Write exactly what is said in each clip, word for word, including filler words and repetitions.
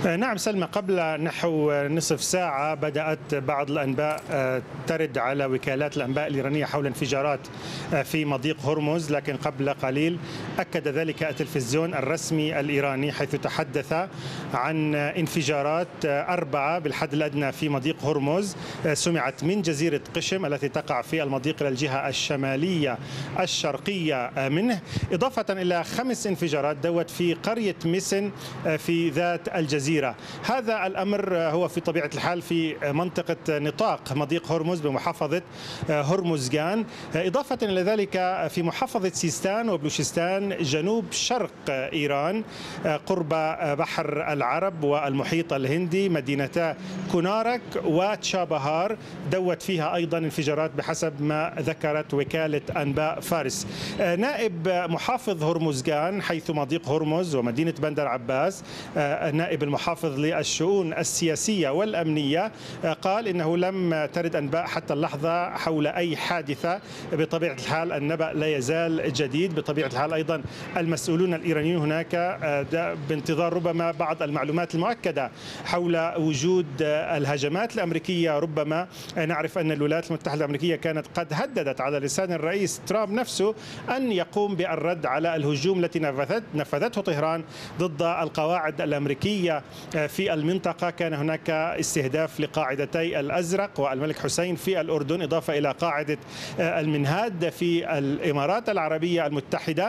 نعم سلمى، قبل نحو نصف ساعة بدأت بعض الأنباء ترد على وكالات الأنباء الإيرانية حول انفجارات في مضيق هرمز، لكن قبل قليل أكد ذلك التلفزيون الرسمي الإيراني حيث تحدث عن انفجارات أربعة بالحد الأدنى في مضيق هرمز سمعت من جزيرة قشم التي تقع في المضيق إلى الجهة الشمالية الشرقية منه، إضافة إلى خمس انفجارات دوت في قرية مسن في ذات الجزيرة. هذا الأمر هو في طبيعة الحال في منطقة نطاق مضيق هرمز بمحافظة هرمزغان، إضافة إلى ذلك في محافظة سيستان وبلوشستان جنوب شرق إيران قرب بحر العرب والمحيط الهندي، مدينتا كونارك وتشابهار دوت فيها أيضا انفجارات بحسب ما ذكرت وكالة أنباء فارس. نائب محافظ هرمزغان حيث مضيق هرمز ومدينة بندر عباس، نائب المحافظ للشؤون السياسية والأمنية، قال إنه لم ترد أنباء حتى اللحظة حول أي حادثة. بطبيعة الحال النبأ لا يزال جديد، بطبيعة الحال أيضا المسؤولون الإيرانيون هناك بانتظار ربما بعض المعلومات المؤكدة حول وجود الهجمات الأمريكية. ربما نعرف أن الولايات المتحدة الأمريكية كانت قد هددت على لسان الرئيس ترامب نفسه أن يقوم بالرد على الهجوم التي نفذت نفذته طهران ضد القواعد الأمريكية في المنطقة. كان هناك استهداف لقاعدتي الأزرق والملك حسين في الأردن، إضافة إلى قاعدة المنهاد في الإمارات العربية المتحدة،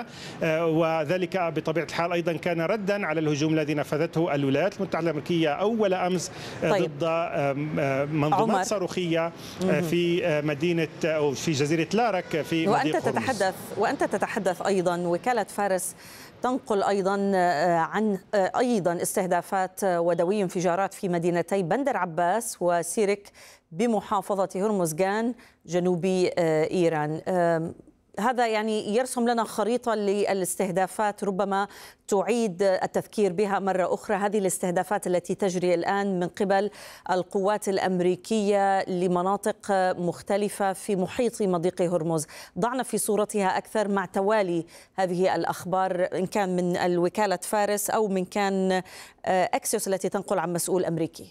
وذلك بطبيعة الحال أيضا كان ردا على الهجوم الذي نفذته الولايات المتحدة الأمريكية أول أمس طيب. ضد منظومات صاروخية في مدينة أو في جزيرة لارك في وأنت مضيق تتحدث وأنت تتحدث أيضا وكالة فارس تنقل أيضا عن أيضا استهدافات ودوي انفجارات في مدينتي بندر عباس وسيرك بمحافظة هرمزغان جنوبي إيران. هذا يعني يرسم لنا خريطة للاستهدافات، ربما تعيد التذكير بها مرة أخرى، هذه الاستهدافات التي تجري الآن من قبل القوات الأمريكية لمناطق مختلفة في محيط مضيق هرمز. ضعنا في صورتها أكثر مع توالي هذه الأخبار، إن كان من الوكالة فارس أو من كان أكسيوس التي تنقل عن مسؤول أمريكي.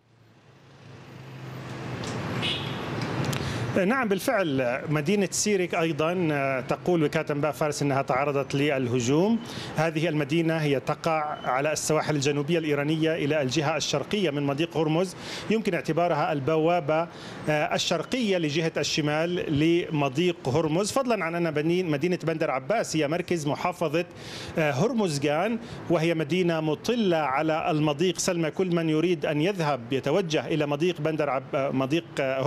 نعم بالفعل، مدينة سيرك أيضا تقول وكالة أنباء فارس أنها تعرضت للهجوم. هذه المدينة هي تقع على السواحل الجنوبية الإيرانية إلى الجهة الشرقية من مضيق هرمز، يمكن اعتبارها البوابة الشرقية لجهة الشمال لمضيق هرمز، فضلا عن أن مدينة بندر عباس هي مركز محافظة هرمزغان وهي مدينة مطلة على المضيق. سلمى، كل من يريد أن يذهب يتوجه إلى مضيق بندر عب... مضيق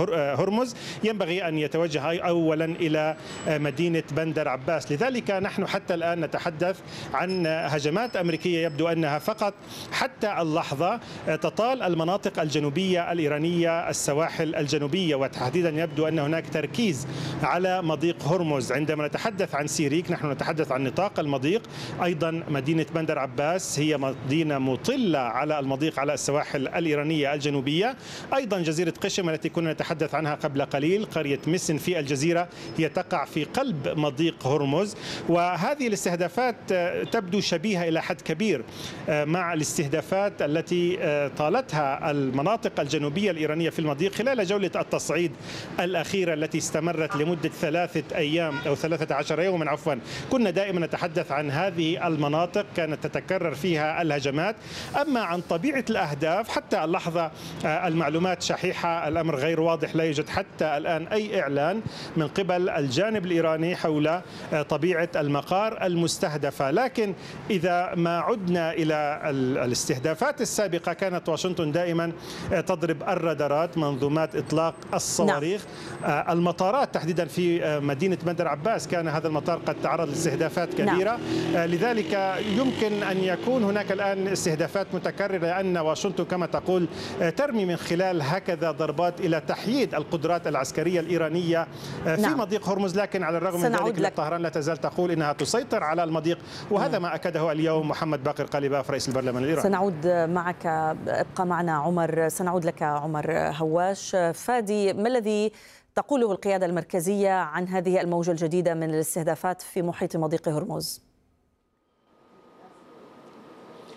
هرمز ينبغي أن يتوجه أولا إلى مدينة بندر عباس. لذلك نحن حتى الآن نتحدث عن هجمات أمريكية يبدو أنها فقط حتى اللحظة تطال المناطق الجنوبية الإيرانية، السواحل الجنوبية، وتحديدا يبدو أن هناك تركيز على مضيق هرمز. عندما نتحدث عن سيريك نحن نتحدث عن نطاق المضيق. أيضا مدينة بندر عباس هي مدينة مطلة على المضيق على السواحل الإيرانية الجنوبية. أيضا جزيرة قشم التي كنا نتحدث عنها قبل قليل، قرية مسن في الجزيرة، هي تقع في قلب مضيق هرمز. وهذه الاستهدافات تبدو شبيهة إلى حد كبير مع الاستهدافات التي طالتها المناطق الجنوبية الإيرانية في المضيق خلال جولة التصعيد الأخيرة التي استمرت لمدة ثلاثة أيام أو ثلاثة عشر يوما عفوا. كنا دائما نتحدث عن هذه المناطق كانت تتكرر فيها الهجمات. أما عن طبيعة الأهداف حتى اللحظة المعلومات شحيحة، الأمر غير واضح، لا يوجد حتى الآن أي إعلان من قبل الجانب الإيراني حول طبيعة المقار المستهدفة. لكن إذا ما عدنا إلى الاستهدافات السابقة كانت واشنطن دائما تضرب الرادارات، منظومات إطلاق الصواريخ. نعم. المطارات تحديدا في مدينة بندر عباس كان هذا المطار قد تعرض لاستهدافات كبيرة. نعم. لذلك يمكن أن يكون هناك الآن استهدافات متكررة، لأن واشنطن كما تقول ترمي من خلال هكذا ضربات إلى تحييد القدرات العسكرية الإيرانية في نعم. مضيق هرمز. لكن على الرغم من ذلك طهران لا تزال تقول إنها تسيطر على المضيق، وهذا ما أكده اليوم محمد باقر قليباف رئيس البرلمان الإيراني. سنعود معك، ابقى معنا عمر. سنعود لك عمر هواش. فادي، ما الذي تقوله القيادة المركزية عن هذه الموجة الجديدة من الاستهدافات في محيط مضيق هرمز؟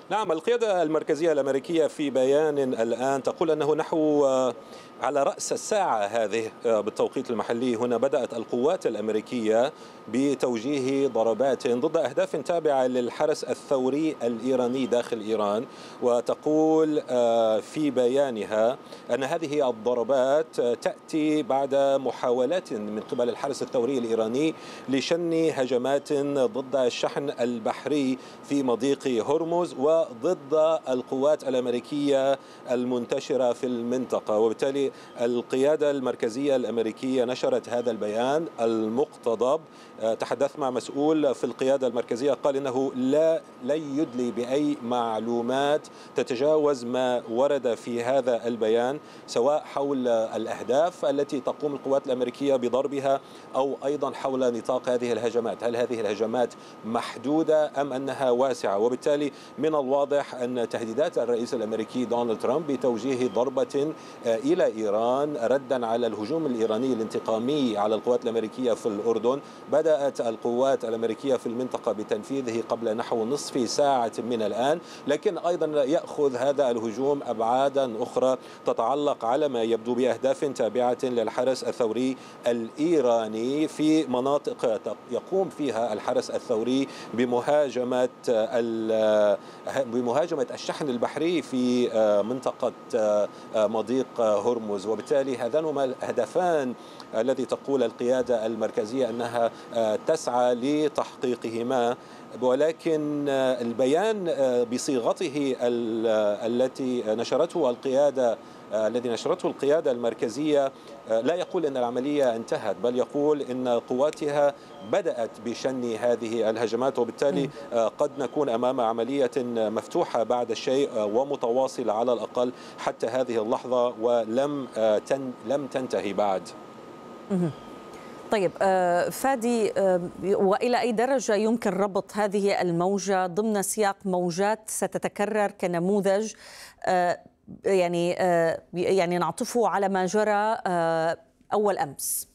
نعم، القيادة المركزية الأمريكية في بيان الآن تقول أنه نحو على رأس الساعة هذه بالتوقيت المحلي هنا بدأت القوات الأمريكية بتوجيه ضربات ضد أهداف تابعة للحرس الثوري الإيراني داخل إيران، وتقول في بيانها أن هذه الضربات تأتي بعد محاولات من قبل الحرس الثوري الإيراني لشن هجمات ضد الشحن البحري في مضيق هرمز وضد القوات الأمريكية المنتشرة في المنطقة. وبالتالي القيادة المركزية الأمريكية نشرت هذا البيان المقتضب. تحدث مع مسؤول في القيادة المركزية قال إنه لا لن يدلي بأي معلومات تتجاوز ما ورد في هذا البيان، سواء حول الأهداف التي تقوم القوات الأمريكية بضربها أو أيضا حول نطاق هذه الهجمات. هل هذه الهجمات محدودة أم أنها واسعة؟ وبالتالي من الواضح أن تهديدات الرئيس الأمريكي دونالد ترامب بتوجيه ضربة إلى إيران ردا على الهجوم الإيراني الانتقامي على القوات الأمريكية في الأردن بدأت القوات الأمريكية في المنطقة بتنفيذه قبل نحو نصف ساعة من الآن، لكن أيضا يأخذ هذا الهجوم أبعادا أخرى تتعلق على ما يبدو بأهداف تابعة للحرس الثوري الإيراني في مناطق يقوم فيها الحرس الثوري بمهاجمة بمهاجمة الشحن البحري في منطقة مضيق هرمز. وبالتالي هذان هما الهدفان الذي تقول القيادة المركزية أنها تسعى لتحقيقهما، ولكن البيان بصيغته التي نشرته القيادة الذي نشرته القيادة المركزية لا يقول أن العملية انتهت، بل يقول أن قواتها بدأت بشن هذه الهجمات، وبالتالي قد نكون أمام عملية مفتوحة بعد الشيء ومتواصلة على الأقل حتى هذه اللحظة ولم تن لم تنتهي بعد. طيب فادي، وإلى أي درجة يمكن ربط هذه الموجة ضمن سياق موجات ستتكرر كنموذج يعني يعني نعطفه على ما جرى أول أمس؟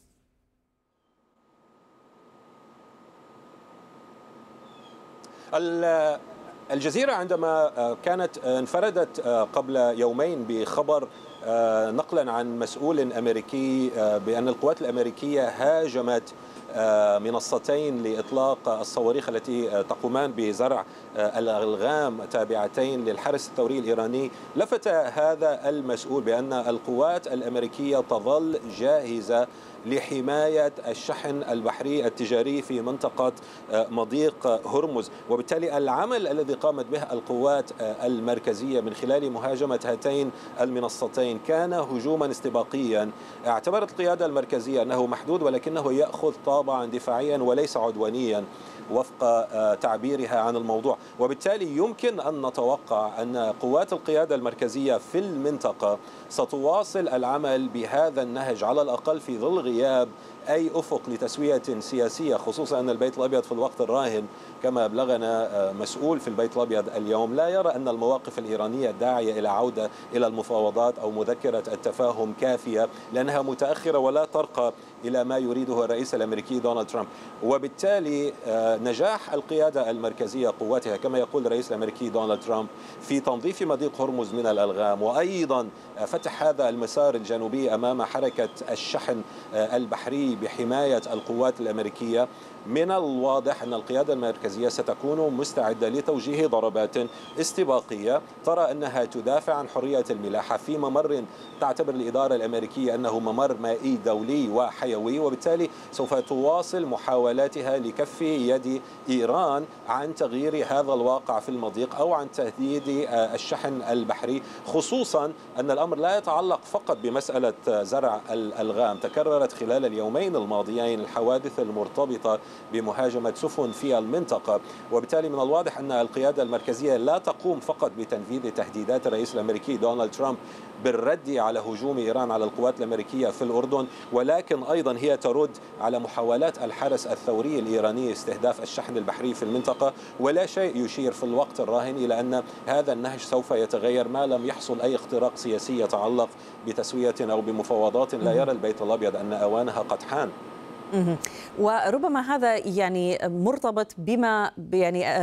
الجزيرة عندما كانت انفردت قبل يومين بخبر نقلا عن مسؤول أمريكي بأن القوات الأمريكية هاجمت منصتين لإطلاق الصواريخ التي تقومان بزرع الألغام تابعتين للحرس الثوري الإيراني، لفت هذا المسؤول بأن القوات الأمريكية تظل جاهزة لحماية الشحن البحري التجاري في منطقة مضيق هرمز. وبالتالي العمل الذي قامت به القوات المركزية من خلال مهاجمة هاتين المنصتين كان هجوما استباقيا. اعتبرت القيادة المركزية أنه محدود ولكنه يأخذ طابعا دفاعيا وليس عدوانيا وفق تعبيرها عن الموضوع. وبالتالي يمكن أن نتوقع أن قوات القيادة المركزية في المنطقة ستواصل العمل بهذا النهج على الأقل في ظل غياب أي أفق لتسوية سياسية، خصوصا أن البيت الأبيض في الوقت الراهن كما أبلغنا مسؤول في البيت الأبيض اليوم لا يرى أن المواقف الإيرانية داعية إلى عودة إلى المفاوضات أو مذكرة التفاهم كافية، لأنها متأخرة ولا ترقى إلى ما يريده الرئيس الأمريكي دونالد ترامب. وبالتالي نجاح القيادة المركزية قواتها كما يقول الرئيس الأمريكي دونالد ترامب في تنظيف مضيق هرمز من الألغام وأيضا فتح هذا المسار الجنوبي أمام حركة الشحن البحري بحماية القوات الأمريكية، من الواضح أن القيادة المركزية ستكون مستعدة لتوجيه ضربات استباقية ترى أنها تدافع عن حرية الملاحة في ممر تعتبر الإدارة الأمريكية أنه ممر مائي دولي وحيوي، وبالتالي سوف تواصل محاولاتها لكف يد إيران عن تغيير هذا الواقع في المضيق أو عن تهديد الشحن البحري، خصوصا أن الأمر لا يتعلق فقط بمسألة زرع الألغام. تكررت خلال اليومين الماضيين الحوادث المرتبطة بمهاجمة سفن في المنطقة، وبالتالي من الواضح أن القيادة المركزية لا تقوم فقط بتنفيذ تهديدات الرئيس الأمريكي دونالد ترامب بالرد على هجوم إيران على القوات الأمريكية في الأردن، ولكن أيضا هي ترد على محاولات الحرس الثوري الإيراني استهداف الشحن البحري في المنطقة، ولا شيء يشير في الوقت الراهن إلى أن هذا النهج سوف يتغير ما لم يحصل أي اختراق سياسي يتعلق بتسوية أو بمفاوضات لا يرى البيت الأبيض أن أوانها قد حان. وربما هذا يعني مرتبط بما يعني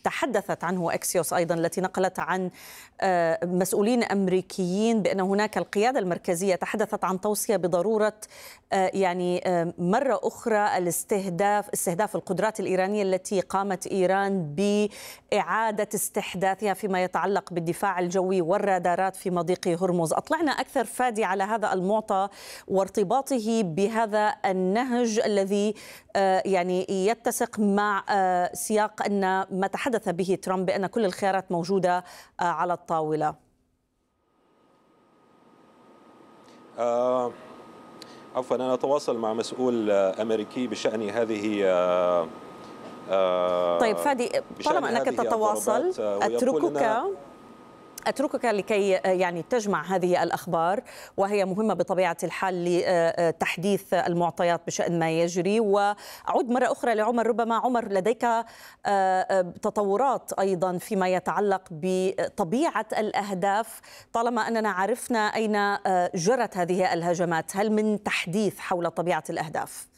تحدثت عنه أكسيوس أيضا، التي نقلت عن مسؤولين أمريكيين بأن هناك القيادة المركزية تحدثت عن توصية بضرورة يعني مرة أخرى الاستهداف استهداف القدرات الإيرانية التي قامت إيران بإعادة استحداثها فيما يتعلق بالدفاع الجوي والرادارات في مضيق هرمز. أطلعنا أكثر فادي على هذا المعطى وارتباطه بهذا النهج الذي يعني يتسق مع سياق أن ما تحدث به ترامب بأن كل الخيارات موجودة على الطاولة. آه عفوا أنا أتواصل مع مسؤول أمريكي بشأن هذه آه آه طيب فادي، طالما أنك تتواصل أتركك أتركك لكي يعني تجمع هذه الأخبار، وهي مهمة بطبيعة الحال لتحديث المعطيات بشأن ما يجري. وأعود مرة أخرى لعمر، ربما عمر لديك تطورات أيضا فيما يتعلق بطبيعة الأهداف، طالما أننا عرفنا أين جرت هذه الهجمات. هل من تحديث حول طبيعة الأهداف؟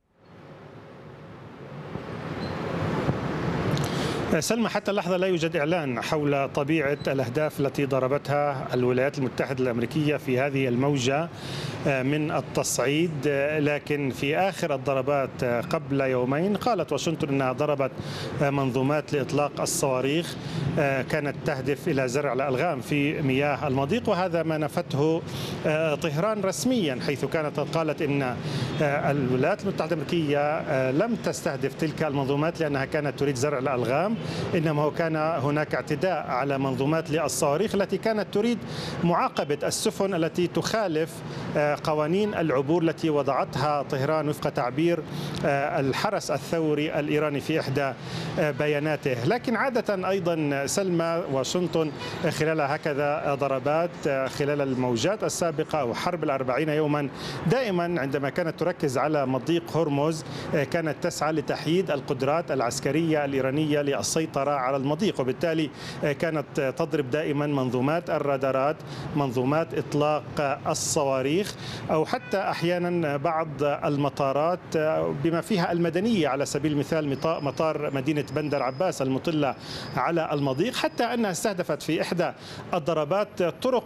سلمى، حتى اللحظة لا يوجد إعلان حول طبيعة الأهداف التي ضربتها الولايات المتحدة الأمريكية في هذه الموجة من التصعيد، لكن في آخر الضربات قبل يومين قالت واشنطن أنها ضربت منظومات لإطلاق الصواريخ كانت تهدف إلى زرع الألغام في مياه المضيق، وهذا ما نفته طهران رسميا، حيث كانت قالت أن الولايات المتحدة الأمريكية لم تستهدف تلك المنظومات لأنها كانت تريد زرع الألغام، إنما كان هناك اعتداء على منظومات للصواريخ التي كانت تريد معاقبة السفن التي تخالف قوانين العبور التي وضعتها طهران وفق تعبير الحرس الثوري الإيراني في إحدى بياناته. لكن عادة أيضا سلمى، واشنطن خلال هكذا ضربات خلال الموجات السابقة أو حرب الأربعين يوما دائما عندما كانت تركز على مضيق هرمز كانت تسعى لتحييد القدرات العسكرية الإيرانية للسيطرة على المضيق، وبالتالي كانت تضرب دائما منظومات الرادارات، منظومات إطلاق الصواريخ، أو حتى أحيانا بعض المطارات بما فيها المدنية، على سبيل المثال مطار مدينة بندر عباس المطلة على المضيق، حتى أنها استهدفت في إحدى الضربات طرق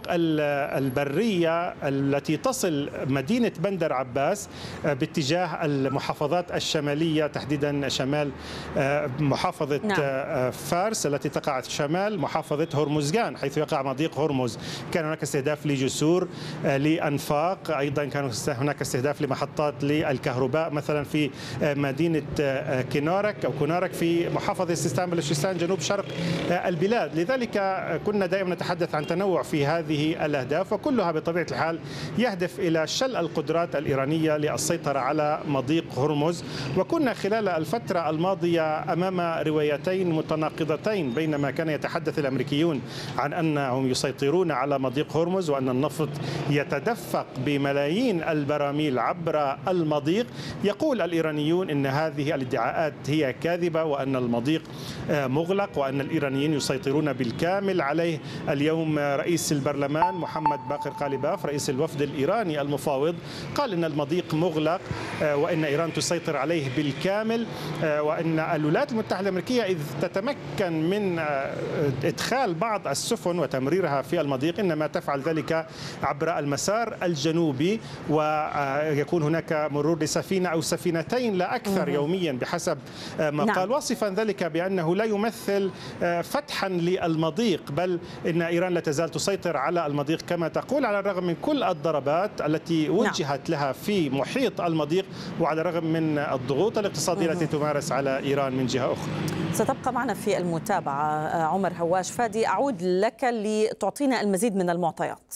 البرية التي تصل مدينة بندر عباس باتجاه المحافظات الشمالية، تحديدا شمال محافظة نعم. فارس التي تقع شمال محافظة هرمزغان حيث يقع مضيق هرمز. كان هناك استهداف لجسور، لأنفاق، أيضا كان هناك استهداف لمحطات للكهرباء مثلا في مدينة كنارك أو كنارك في محافظة سيستان بلوشستان جنوب شرق البلاد. لذلك كنا دائما نتحدث عن تنوع في هذه الأهداف، وكلها بطبيعة الحال يهدف إلى شل القدرات الإيرانية للسيطرة على مضيق هرمز. وكنا خلال الفترة الماضية أمام روايتين متناقضتين، بينما كان يتحدث الأمريكيون عن أنهم يسيطرون على مضيق هرمز وأن النفط يتدفق بملايين البراميل عبر المضيق، يقول الإيرانيون أن هذه الادعاءات هي كاذبة وأن المضيق مغلق وأن الإيرانيين يسيطرون بالكامل عليه. اليوم رئيس البرلمان محمد باقر قالباف رئيس الوفد الإيراني المفاوض قال أن المضيق مغلق وأن إيران تسيطر عليه بالكامل، وأن الولايات المتحدة الأمريكية إذ تتمكن من إدخال بعض السفن وتمريرها في المضيق إنما تفعل ذلك عبر المسار الجنوبي، ويكون هناك مرور لسفينة أو سفينتين لا أكثر يوميا بحسب ما قال، واصفا ذلك بأنه لا يمثل فتحا للمضيق، بل إن إيران لا تزال تسيطر على المضيق كما تقول على الرغم من كل الضربات التي وجهت لها في محيط المضيق وعلى الرغم من الضغوط الاقتصادية التي تمارس على إيران من جهة أخرى. ستبقى معنا في المتابعة عمر هواش. فادي، أعود لك لتعطينا المزيد من المعطيات.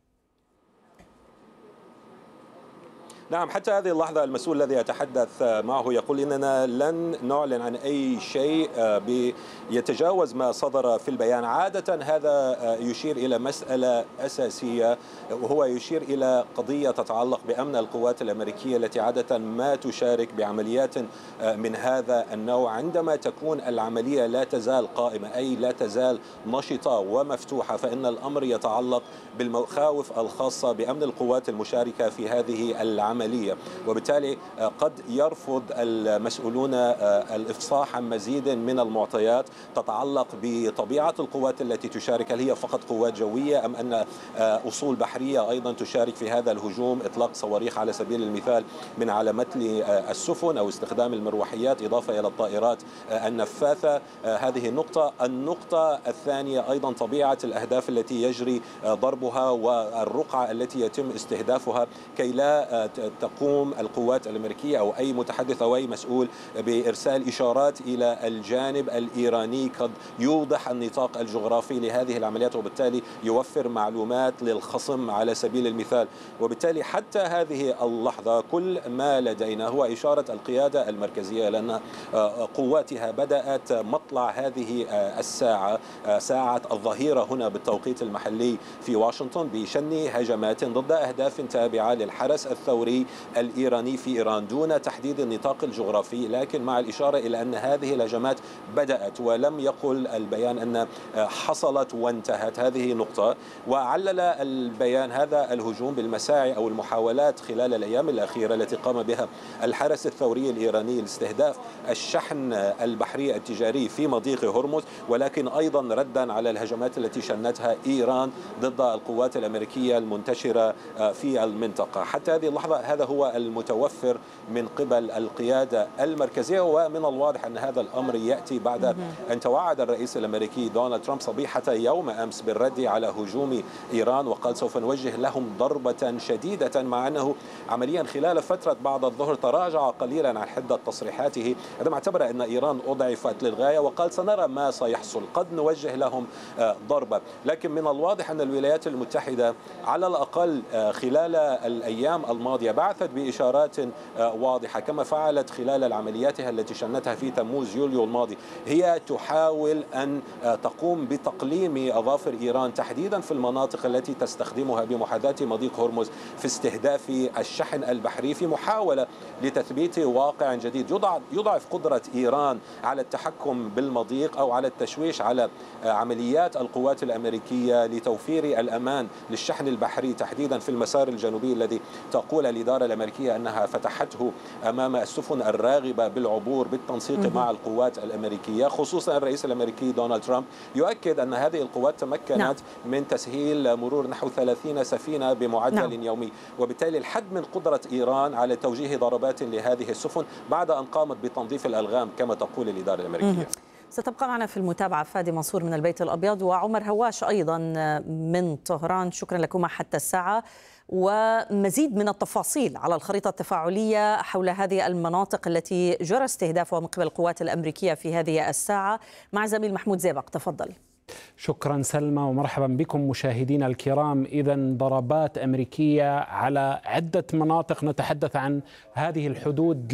نعم، حتى هذه اللحظة المسؤول الذي أتحدث معه يقول إننا لن نعلن عن أي شيء يتجاوز ما صدر في البيان. عادة هذا يشير إلى مسألة أساسية، وهو يشير إلى قضية تتعلق بأمن القوات الأمريكية التي عادة ما تشارك بعمليات من هذا النوع. عندما تكون العملية لا تزال قائمة أي لا تزال نشطة ومفتوحة، فإن الأمر يتعلق بالمخاوف الخاصة بأمن القوات المشاركة في هذه العملية عملية، وبالتالي قد يرفض المسؤولون الإفصاح عن مزيد من المعطيات تتعلق بطبيعة القوات التي تشارك، هل هي فقط قوات جوية أم أن أصول بحرية أيضا تشارك في هذا الهجوم، إطلاق صواريخ على سبيل المثال من على متن السفن أو استخدام المروحيات إضافة إلى الطائرات النفاثة. هذه النقطة. النقطة الثانية أيضا طبيعة الأهداف التي يجري ضربها والرقعة التي يتم استهدافها، كي لا تقوم القوات الأمريكية أو أي متحدث أو أي مسؤول بإرسال إشارات إلى الجانب الإيراني قد يوضح النطاق الجغرافي لهذه العمليات، وبالتالي يوفر معلومات للخصم على سبيل المثال. وبالتالي حتى هذه اللحظة كل ما لدينا هو إشارة القيادة المركزية، لأن قواتها بدأت مطلع هذه الساعة، ساعة الظهيرة هنا بالتوقيت المحلي في واشنطن، بشن هجمات ضد أهداف تابعة للحرس الثوري الإيراني في إيران دون تحديد النطاق الجغرافي، لكن مع الإشارة إلى أن هذه الهجمات بدأت، ولم يقل البيان أن حصلت وانتهت. هذه نقطة. وعلل البيان هذا الهجوم بالمساعي أو المحاولات خلال الأيام الأخيرة التي قام بها الحرس الثوري الإيراني لاستهداف الشحن البحري التجاري في مضيق هرمز، ولكن أيضا ردا على الهجمات التي شنتها إيران ضد القوات الأمريكية المنتشرة في المنطقة. حتى هذه اللحظة هذا هو المتوفر من قبل القيادة المركزية، ومن الواضح أن هذا الأمر يأتي بعد أن توعد الرئيس الأمريكي دونالد ترامب صبيحة يوم أمس بالرد على هجوم إيران، وقال سوف نوجه لهم ضربة شديدة، مع أنه عمليا خلال فترة بعد الظهر تراجع قليلا عن حدة تصريحاته عندما اعتبر أن إيران أضعفت للغاية، وقال سنرى ما سيحصل، قد نوجه لهم ضربة. لكن من الواضح أن الولايات المتحدة على الأقل خلال الأيام الماضية بعثت بإشارات واضحة، كما فعلت خلال عملياتها التي شنتها في تموز يوليو الماضي. هي تحاول أن تقوم بتقليم أظافر إيران تحديدا في المناطق التي تستخدمها بمحاذاة مضيق هرمز في استهداف الشحن البحري، في محاولة لتثبيت واقع جديد يضعف قدرة إيران على التحكم بالمضيق أو على التشويش على عمليات القوات الأمريكية لتوفير الأمان للشحن البحري تحديدا في المسار الجنوبي الذي تقول الإدارة الأمريكية أنها فتحته أمام السفن الراغبة بالعبور بالتنسيق مع القوات الأمريكية. خصوصا الرئيس الأمريكي دونالد ترامب يؤكد أن هذه القوات تمكنت نعم. من تسهيل مرور نحو ثلاثين سفينة بمعدل نعم. يومي، وبالتالي الحد من قدرة إيران على توجيه ضربات لهذه السفن بعد أن قامت بتنظيف الألغام كما تقول الإدارة الأمريكية. ستبقى معنا في المتابعة فادي منصور من البيت الأبيض وعمر هواش أيضا من طهران، شكرا لكما حتى الساعة، ومزيد من التفاصيل على الخريطة التفاعلية حول هذه المناطق التي جرى استهدافها من قبل القوات الأمريكية في هذه الساعة مع زميل محمود زيبق. تفضل. شكرا سلمى ومرحبا بكم مشاهدينا الكرام. إذا ضربات أمريكية على عدة مناطق، نتحدث عن هذه الحدود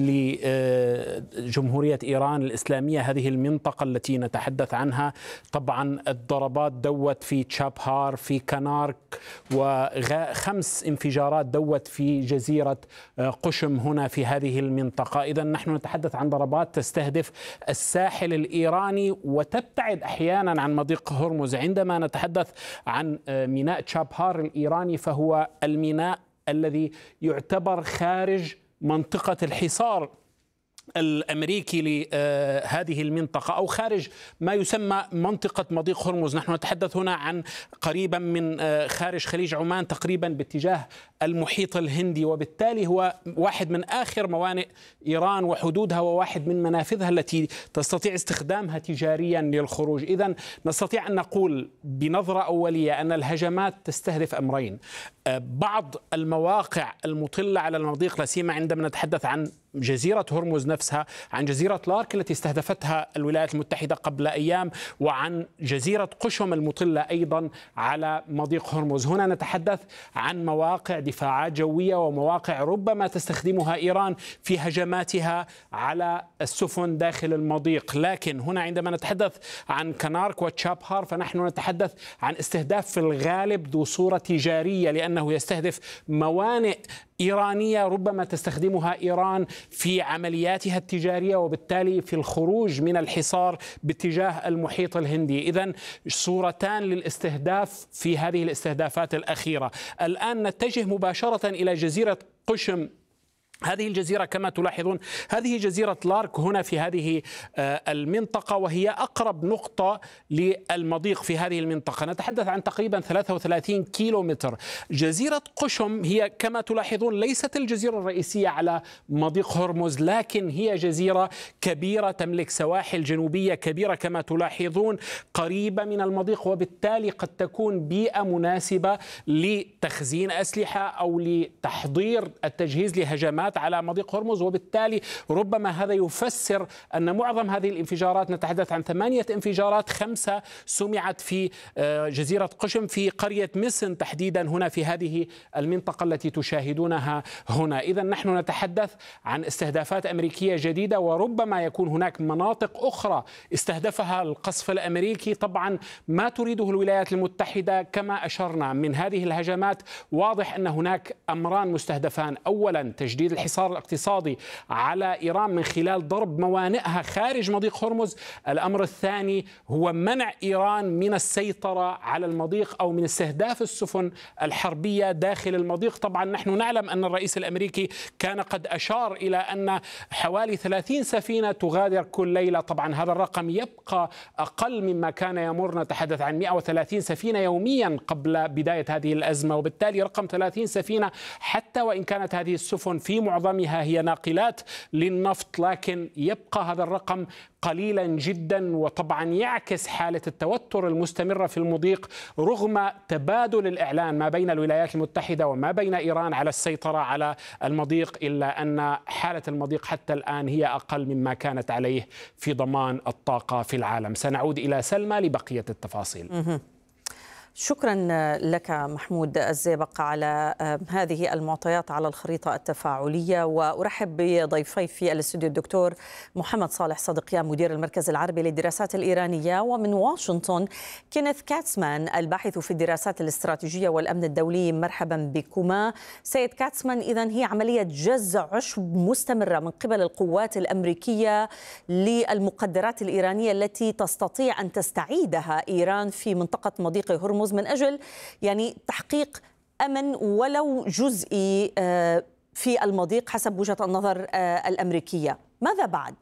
لجمهورية إيران الإسلامية، هذه المنطقة التي نتحدث عنها. طبعا الضربات دوت في تشابهار، في كنارك، وخمس انفجارات دوت في جزيرة قشم هنا في هذه المنطقة. إذا نحن نتحدث عن ضربات تستهدف الساحل الإيراني وتبتعد أحيانا عن مضيق هرمز. عندما نتحدث عن ميناء تشابهار الإيراني فهو الميناء الذي يعتبر خارج منطقة الحصار الأمريكي لهذه المنطقة أو خارج ما يسمى منطقة مضيق هرمز. نحن نتحدث هنا عن قريبا من خارج خليج عمان تقريبا باتجاه المحيط الهندي، وبالتالي هو واحد من آخر موانئ إيران وحدودها وواحد من منافذها التي تستطيع استخدامها تجاريا للخروج. إذن نستطيع أن نقول بنظرة أولية أن الهجمات تستهدف أمرين: بعض المواقع المطلة على المضيق، لا سيما عندما نتحدث عن جزيرة هرمز نفسها، عن جزيرة لارك التي استهدفتها الولايات المتحدة قبل أيام، وعن جزيرة قشم المطلة أيضا على مضيق هرمز. هنا نتحدث عن مواقع دفاعات جوية ومواقع ربما تستخدمها إيران في هجماتها على السفن داخل المضيق. لكن هنا عندما نتحدث عن كنارك وتشابهار فنحن نتحدث عن استهداف في الغالب ذو صورة تجارية، لأنه يستهدف موانئ إيرانية ربما تستخدمها إيران في عملياتها التجارية وبالتالي في الخروج من الحصار باتجاه المحيط الهندي. إذن صورتان للاستهداف في هذه الاستهدافات الأخيرة. الآن نتجه مباشرة إلى جزيرة قشم هذه الجزيرة كما تلاحظون هذه جزيرة لارك هنا في هذه المنطقة، وهي أقرب نقطة للمضيق في هذه المنطقة. نتحدث عن تقريبا ثلاثة وثلاثين كيلو متر. جزيرة قشم هي كما تلاحظون ليست الجزيرة الرئيسية على مضيق هرمز، لكن هي جزيرة كبيرة تملك سواحل جنوبية كبيرة كما تلاحظون قريبة من المضيق، وبالتالي قد تكون بيئة مناسبة لتخزين أسلحة أو لتحضير التجهيز لهجمات على مضيق هرمز. وبالتالي ربما هذا يفسر أن معظم هذه الانفجارات، نتحدث عن ثمانية انفجارات، خمسة سمعت في جزيرة قشم في قرية مسن تحديدا هنا في هذه المنطقة التي تشاهدونها هنا. إذا نحن نتحدث عن استهدافات أمريكية جديدة، وربما يكون هناك مناطق أخرى استهدفها القصف الأمريكي. طبعا ما تريده الولايات المتحدة كما أشرنا من هذه الهجمات، واضح أن هناك أمران مستهدفان: أولا تجديد الحصار الاقتصادي على إيران من خلال ضرب موانئها خارج مضيق هرمز. الأمر الثاني هو منع إيران من السيطرة على المضيق أو من استهداف السفن الحربية داخل المضيق. طبعا نحن نعلم أن الرئيس الأمريكي كان قد أشار إلى أن حوالي ثلاثين سفينة تغادر كل ليلة. طبعا هذا الرقم يبقى أقل مما كان يمر، نتحدث عن مئة وثلاثين سفينة يوميا قبل بداية هذه الأزمة، وبالتالي رقم ثلاثين سفينة حتى وإن كانت هذه السفن في معظمها هي ناقلات للنفط، لكن يبقى هذا الرقم قليلا جدا، وطبعا يعكس حالة التوتر المستمرة في المضيق رغم تبادل الإعلان ما بين الولايات المتحدة وما بين إيران على السيطرة على المضيق، إلا أن حالة المضيق حتى الآن هي أقل مما كانت عليه في ضمان الطاقة في العالم. سنعود إلى سلمى لبقية التفاصيل. شكرا لك محمود الزيبق على هذه المعطيات على الخريطة التفاعلية، وأرحب بضيفي في الاستوديو الدكتور محمد صالح صدقيان مدير المركز العربي للدراسات الإيرانية، ومن واشنطن كينيث كاتسمان الباحث في الدراسات الاستراتيجية والأمن الدولي. مرحبا بكما سيد كاتسمان. إذن هي عملية جز عشب مستمرة من قبل القوات الأمريكية للمقدرات الإيرانية التي تستطيع أن تستعيدها إيران في منطقة مضيق هرمز من أجل يعني تحقيق أمن ولو جزئي في المضيق حسب وجهة النظر الأمريكية. ماذا بعد؟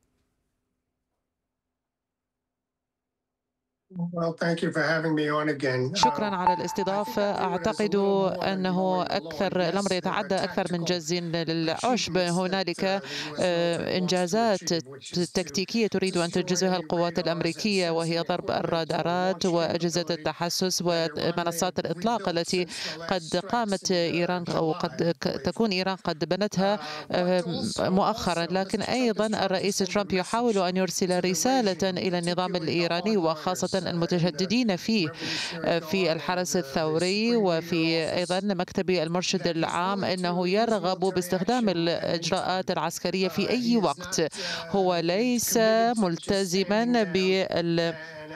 شكرا على الاستضافة. أعتقد أنه أكثر الأمر يتعدى أكثر من جز للعشب. هنالك إنجازات تكتيكية تريد أن تنجزها القوات الأمريكية، وهي ضرب الرادارات وأجهزة التحسس ومنصات الإطلاق التي قد قامت إيران أو قد تكون إيران قد بنتها مؤخرا. لكن أيضا الرئيس ترامب يحاول أن يرسل رسالة إلى النظام الإيراني وخاصة المتشددين فيه في الحرس الثوري وفي أيضا مكتب المرشد العام أنه يرغب باستخدام الإجراءات العسكرية في أي وقت. هو ليس ملتزما بال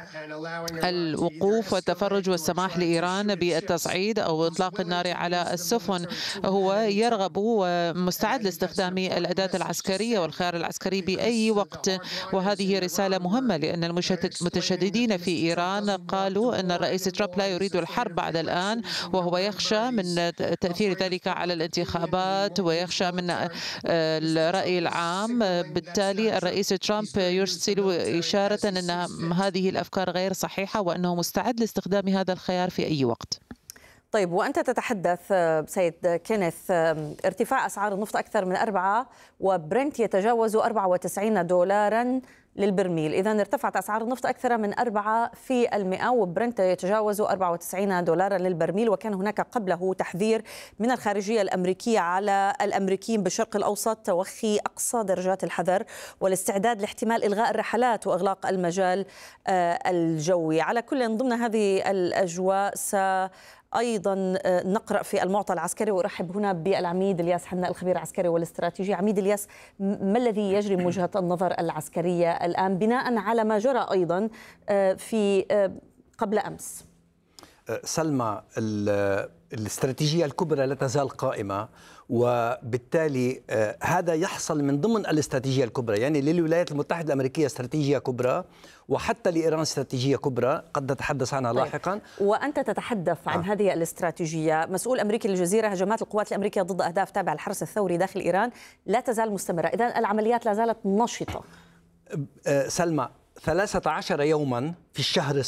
الوقوف والتفرج والسماح لإيران بالتصعيد أو إطلاق النار على السفن. هو يرغب ومستعد لاستخدام الأداة العسكرية والخيار العسكري بأي وقت، وهذه رسالة مهمة لأن المتشددين في إيران قالوا أن الرئيس ترامب لا يريد الحرب بعد الآن، وهو يخشى من تأثير ذلك على الانتخابات ويخشى من الرأي العام. بالتالي الرئيس ترامب يرسل إشارة أن هذه الأفكار غير صحيحة وأنه مستعد لاستخدام هذا الخيار في أي وقت. طيب، وأنت تتحدث سيد كينيث ارتفاع أسعار النفط أكثر من أربعة وبرنت يتجاوز أربعة وتسعين دولارا للبرميل. إذا ارتفعت أسعار النفط أكثر من أربعة في المئة وبرنت يتجاوز أربعة وتسعين دولارا للبرميل، وكان هناك قبله تحذير من الخارجية الأمريكية على الأمريكيين بالشرق الأوسط توخي أقصى درجات الحذر والاستعداد لاحتمال إلغاء الرحلات وإغلاق المجال الجوي. على كل ضمن هذه الأجواء س أيضا نقرأ في المعطى العسكري، وأرحب هنا بالعميد الياس حناء الخبير العسكري والاستراتيجي. عميد الياس، ما الذي يجري من وجهة النظر العسكرية الآن بناء على ما جرى أيضا في قبل أمس؟ سلمى الاستراتيجية الكبرى لا تزال قائمة، وبالتالي هذا يحصل من ضمن الاستراتيجية الكبرى. يعني للولايات المتحدة الأمريكية استراتيجية كبرى، وحتى لإيران استراتيجية كبرى قد نتحدث عنها طيب. لاحقا. وأنت تتحدث عن آه. هذه الاستراتيجية. مسؤول أمريكي للجزيرة: هجمات القوات الأمريكية ضد أهداف تابعة للحرس الثوري داخل إيران لا تزال مستمرة، إذن العمليات لا زالت نشطة. سلمى، ثلاثة عشر يوما في الشهر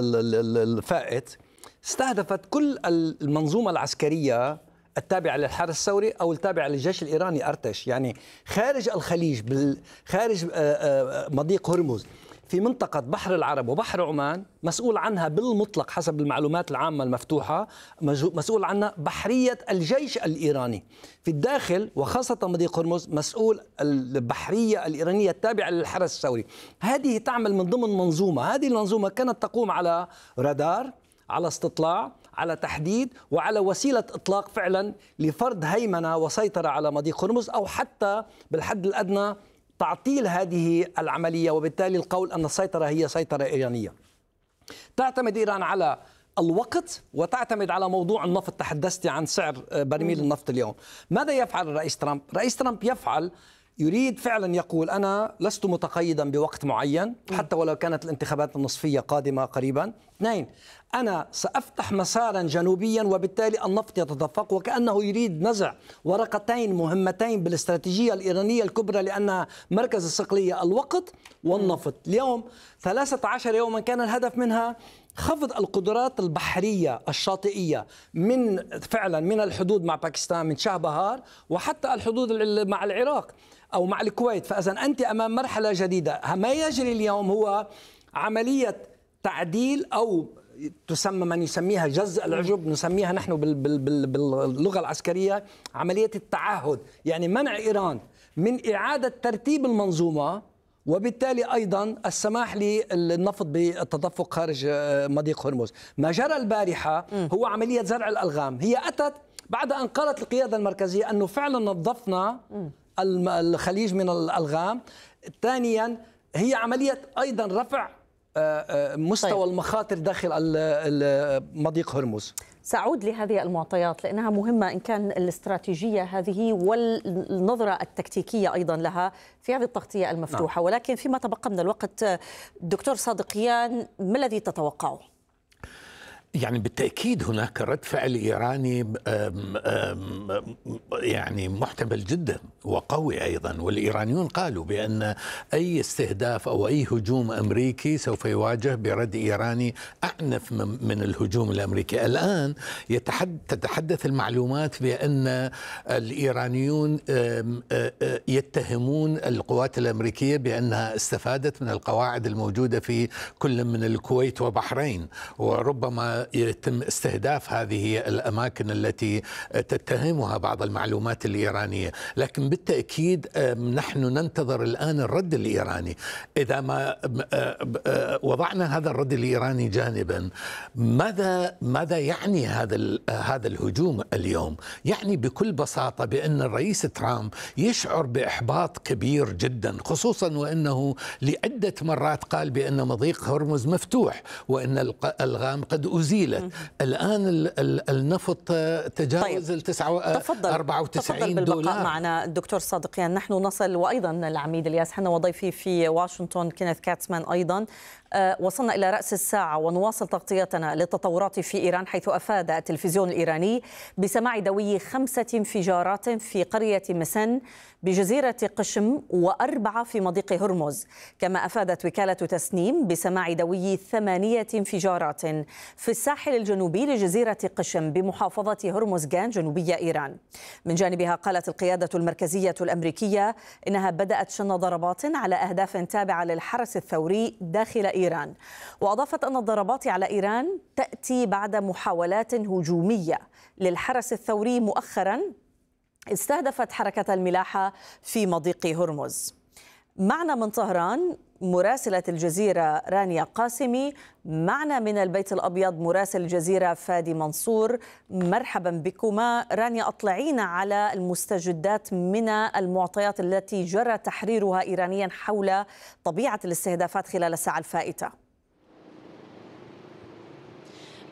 الفائت استهدفت كل المنظومة العسكرية التابعة للحرس الثوري أو التابعة للجيش الإيراني أرتش، يعني خارج الخليج، خارج مضيق هرمز، في منطقة بحر العرب وبحر عمان، مسؤول عنها بالمطلق حسب المعلومات العامة المفتوحة، مسؤول عنها بحرية الجيش الإيراني. في الداخل وخاصة مضيق هرمز مسؤول البحرية الإيرانية التابعة للحرس الثوري. هذه تعمل من ضمن منظومة، هذه المنظومة كانت تقوم على رادار، على استطلاع، على تحديد، وعلى وسيلة إطلاق فعلا لفرض هيمنة وسيطرة على مضيق هرمز، أو حتى بالحد الأدنى تعطيل هذه العملية، وبالتالي القول أن السيطرة هي سيطرة إيرانية. تعتمد إيران على الوقت وتعتمد على موضوع النفط. تحدثت عن سعر برميل النفط اليوم. ماذا يفعل الرئيس ترامب؟ رئيس ترامب يفعل يريد فعلا يقول: أنا لست متقيدا بوقت معين حتى ولو كانت الانتخابات النصفية قادمة قريبا. اثنين، أنا سأفتح مسارا جنوبيا وبالتالي النفط يتدفق، وكأنه يريد نزع ورقتين مهمتين بالاستراتيجية الإيرانية الكبرى، لأن مركز الصقلية الوقت والنفط. اليوم ثلاثة عشر يوما كان الهدف منها خفض القدرات البحرية الشاطئية من فعلا من الحدود مع باكستان، من شهبهار، وحتى الحدود مع العراق أو مع الكويت. فإذا أنت أمام مرحلة جديدة. ما يجري اليوم هو عملية تعديل، أو تسمى من يسميها جز العجب، نسميها نحن باللغة العسكرية عملية التعهد، يعني منع إيران من إعادة ترتيب المنظومة، وبالتالي أيضا السماح للنفط بالتدفق خارج مضيق هرمز. ما جرى البارحة هو عملية زرع الألغام. هي أتت بعد أن قالت القيادة المركزية أنه فعلا نظفنا الخليج من الألغام. ثانيا، هي عملية أيضا رفع مستوى طيب. المخاطر داخل مضيق هرمز. سأعود لهذه المعطيات لأنها مهمة، إن كان الاستراتيجية هذه والنظرة التكتيكية أيضا لها في هذه التغطية المفتوحة. نعم. ولكن فيما تبقى من الوقت، دكتور صادقيان، ما الذي تتوقعه؟ يعني بالتأكيد هناك رد فعل إيراني أم أم يعني محتمل جدا وقوي أيضا، والإيرانيون قالوا بأن أي استهداف أو أي هجوم أمريكي سوف يواجه برد إيراني أعنف من الهجوم الأمريكي. الآن تتحدث المعلومات بأن الإيرانيون يتهمون القوات الأمريكية بأنها استفادت من القواعد الموجودة في كل من الكويت وبحرين، وربما يتم استهداف هذه الأماكن التي تتهمها بعض المعلومات الإيرانية. لكن بالتأكيد نحن ننتظر الآن الرد الإيراني. إذا ما وضعنا هذا الرد الإيراني جانبا، ماذا ماذا يعني هذا هذا الهجوم اليوم؟ يعني بكل بساطة بأن الرئيس ترامب يشعر بإحباط كبير جدا، خصوصا وأنه لعدة مرات قال بأن مضيق هرمز مفتوح وأن الألغام قد أزيلت. الآن النفط تجاوز طيب. التسعة أربعة وتسعين دولار. دولار. معنا الدكتور صادقيان. نحن نصل، وأيضا العميد الياس حنا وضيفي في واشنطن كينيث كاتسمان أيضا. أه وصلنا إلى رأس الساعة ونواصل تغطيتنا للتطورات في إيران، حيث أفاد التلفزيون الإيراني بسماع دوي خمسة انفجارات في قرية مسن بجزيرة قشم وأربعة في مضيق هرمز. كما أفادت وكالة تسنيم بسماع دوي ثمانية انفجارات في الساحل الجنوبي لجزيرة قشم بمحافظة هرمزغان جنوبية إيران. من جانبها قالت القيادة المركزية الأمريكية إنها بدأت شن ضربات على أهداف تابعة للحرس الثوري داخل إيران، وأضافت أن الضربات على إيران تأتي بعد محاولات هجومية للحرس الثوري مؤخرا استهدفت حركة الملاحة في مضيق هرمز. معنا من طهران مراسلة الجزيرة رانيا قاسمي، معنا من البيت الأبيض مراسل الجزيرة فادي منصور. مرحبا بكما. رانيا، أطلعينا على المستجدات من المعطيات التي جرى تحريرها إيرانيا حول طبيعة الاستهدافات خلال الساعة الفائتة.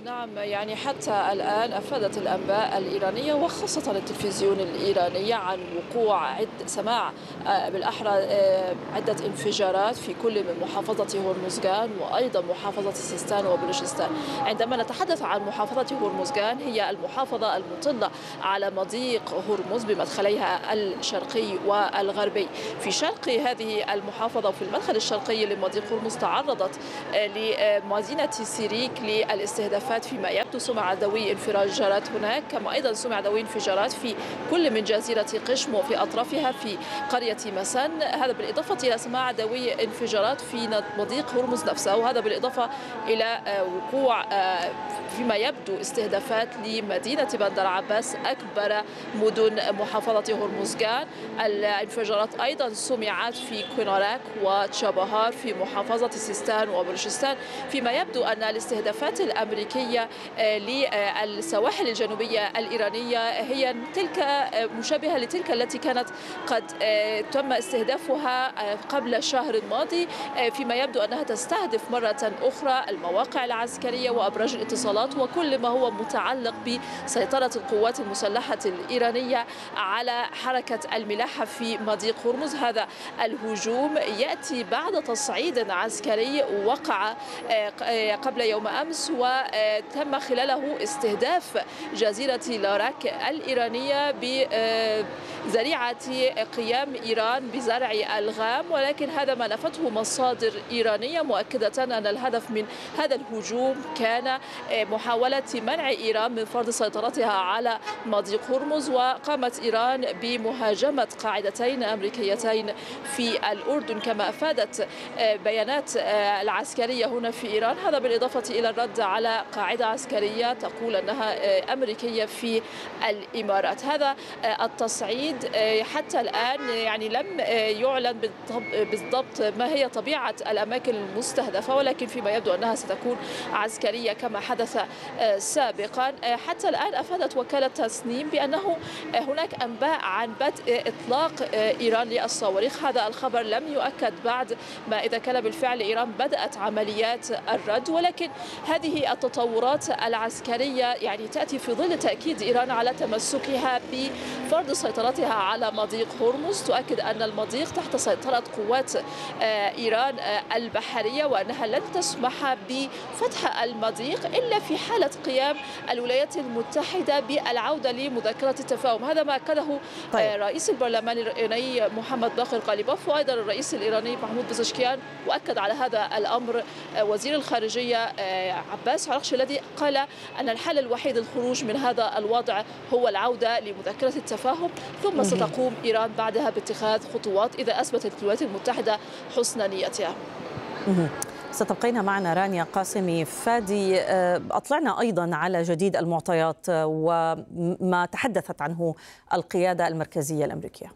نعم، يعني حتى الآن أفادت الأنباء الإيرانية وخاصة التلفزيون الإيراني عن وقوع عد سماع بالأحرى عدة انفجارات في كل من محافظة هرمزغان وأيضا محافظة سيستان وبلوشستان. عندما نتحدث عن محافظة هرمزغان، هي المحافظة المطلة على مضيق هرمز بمدخليها الشرقي والغربي. في شرق هذه المحافظة وفي المدخل الشرقي لمضيق هرمز تعرضت لمدينة سيريك للاستهدافات، فيما يبدو سمع ذوي انفجارات هناك، كما أيضا سمع ذوي انفجارات في كل من جزيرة قشم وفي أطرافها في قرية مسن. هذا بالإضافة إلى سماع ذوي انفجارات في مضيق هرمز نفسه، وهذا بالإضافة إلى وقوع فيما يبدو استهدافات لمدينة بندر عباس أكبر مدن محافظة هرمزغان. الانفجارات أيضا سمعت في كوناراك وتشابهار في محافظة سيستان وبلوشستان. فيما يبدو أن الاستهدافات الأمريكية للسواحل الجنوبية الإيرانية هي تلك مشابهة لتلك التي كانت قد تم استهدافها قبل الشهر الماضي، فيما يبدو أنها تستهدف مرة أخرى المواقع العسكرية وأبراج الاتصالات وكل ما هو متعلق بسيطرة القوات المسلحة الإيرانية على حركة الملاحة في مضيق هرمز. هذا الهجوم يأتي بعد تصعيد عسكري وقع قبل يوم أمس وتم خلاله استهداف جزيرة لاراك الإيرانية بذريعة قيام إيران بزرع ألغام، ولكن هذا ما نفته مصادر إيرانية مؤكدة أن الهدف من هذا الهجوم كان محاولة منع إيران من فرض سيطرتها على مضيق هرمز. وقامت إيران بمهاجمة قاعدتين أمريكيتين في الأردن كما أفادت بيانات العسكرية هنا في إيران، هذا بالإضافة إلى الرد على قاعدة عسكرية تقول أنها أمريكية في الإمارات. هذا التصعيد حتى الآن يعني لم يعلن بالضبط ما هي طبيعة الأماكن المستهدفة، ولكن فيما يبدو أنها ستكون عسكرية كما حدث سابقا. حتى الآن أفادت وكالة تسنيم بأنه هناك أنباء عن بدء إطلاق إيران للصواريخ. هذا الخبر لم يؤكد بعد ما إذا كان بالفعل إيران بدأت عمليات الرد، ولكن هذه التطورات العسكرية يعني تأتي في ظل تأكيد إيران على تمسكها بفرض سيطرتها على مضيق هرمز. تؤكد أن المضيق تحت سيطرة قوات إيران البحرية وأنها لن تسمح بفتح المضيق إلا في حالة قيام الولايات المتحدة بالعودة لمذكرة التفاهم. هذا ما أكده طيب. رئيس البرلمان الإيراني محمد باقر غاليباف وأيضا الرئيس الإيراني محمود بزشكيان، وأكد على هذا الأمر وزير الخارجية عباس عراقشي الذي قال أن الحل الوحيد للخروج من هذا الوضع هو العودة لمذكرة التفاهم، ثم ستقوم إيران بعدها باتخاذ خطوات إذا أثبتت الولايات المتحدة حسن نيتها. ستبقين معنا رانيا قاسمي. فادي، أطلعنا أيضا على جديد المعطيات وما تحدثت عنه القيادة المركزية الأمريكية.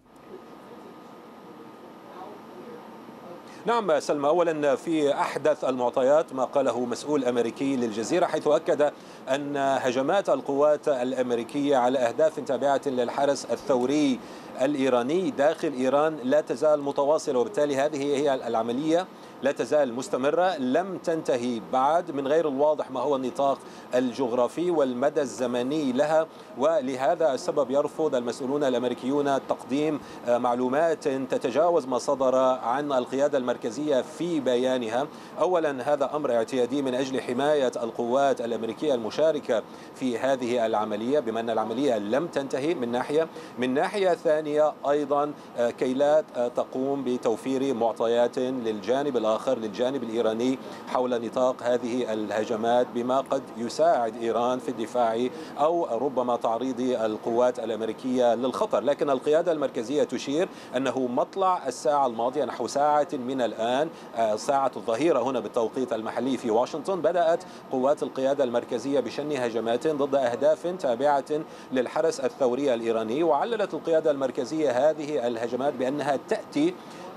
نعم سلمى، أولا في أحدث المعطيات ما قاله مسؤول أمريكي للجزيرة، حيث أكد أن هجمات القوات الأمريكية على أهداف تابعة للحرس الثوري الإيراني داخل إيران لا تزال متواصلة، وبالتالي هذه هي العملية لا تزال مستمرة لم تنتهي بعد. من غير الواضح ما هو النطاق الجغرافي والمدى الزمني لها، ولهذا السبب يرفض المسؤولون الأمريكيون تقديم معلومات تتجاوز ما صدر عن القيادة المركزية في بيانها. أولا هذا أمر اعتيادي من أجل حماية القوات الأمريكية المشاركة في هذه العملية، بما أن العملية لم تنتهي من ناحية. من ناحية ثانية أيضا كي لا تقوم بتوفير معطيات للجانب الآخر للجانب الإيراني حول نطاق هذه الهجمات بما قد يساعد إيران في الدفاع أو ربما تعريض القوات الأمريكية للخطر. لكن القيادة المركزية تشير أنه مطلع الساعة الماضية نحو ساعة من الآن، ساعة الظهيرة هنا بالتوقيت المحلي في واشنطن، بدأت قوات القيادة المركزية بشن هجمات ضد أهداف تابعة للحرس الثوري الإيراني. وعللت القيادة المركزية هذه الهجمات بأنها تأتي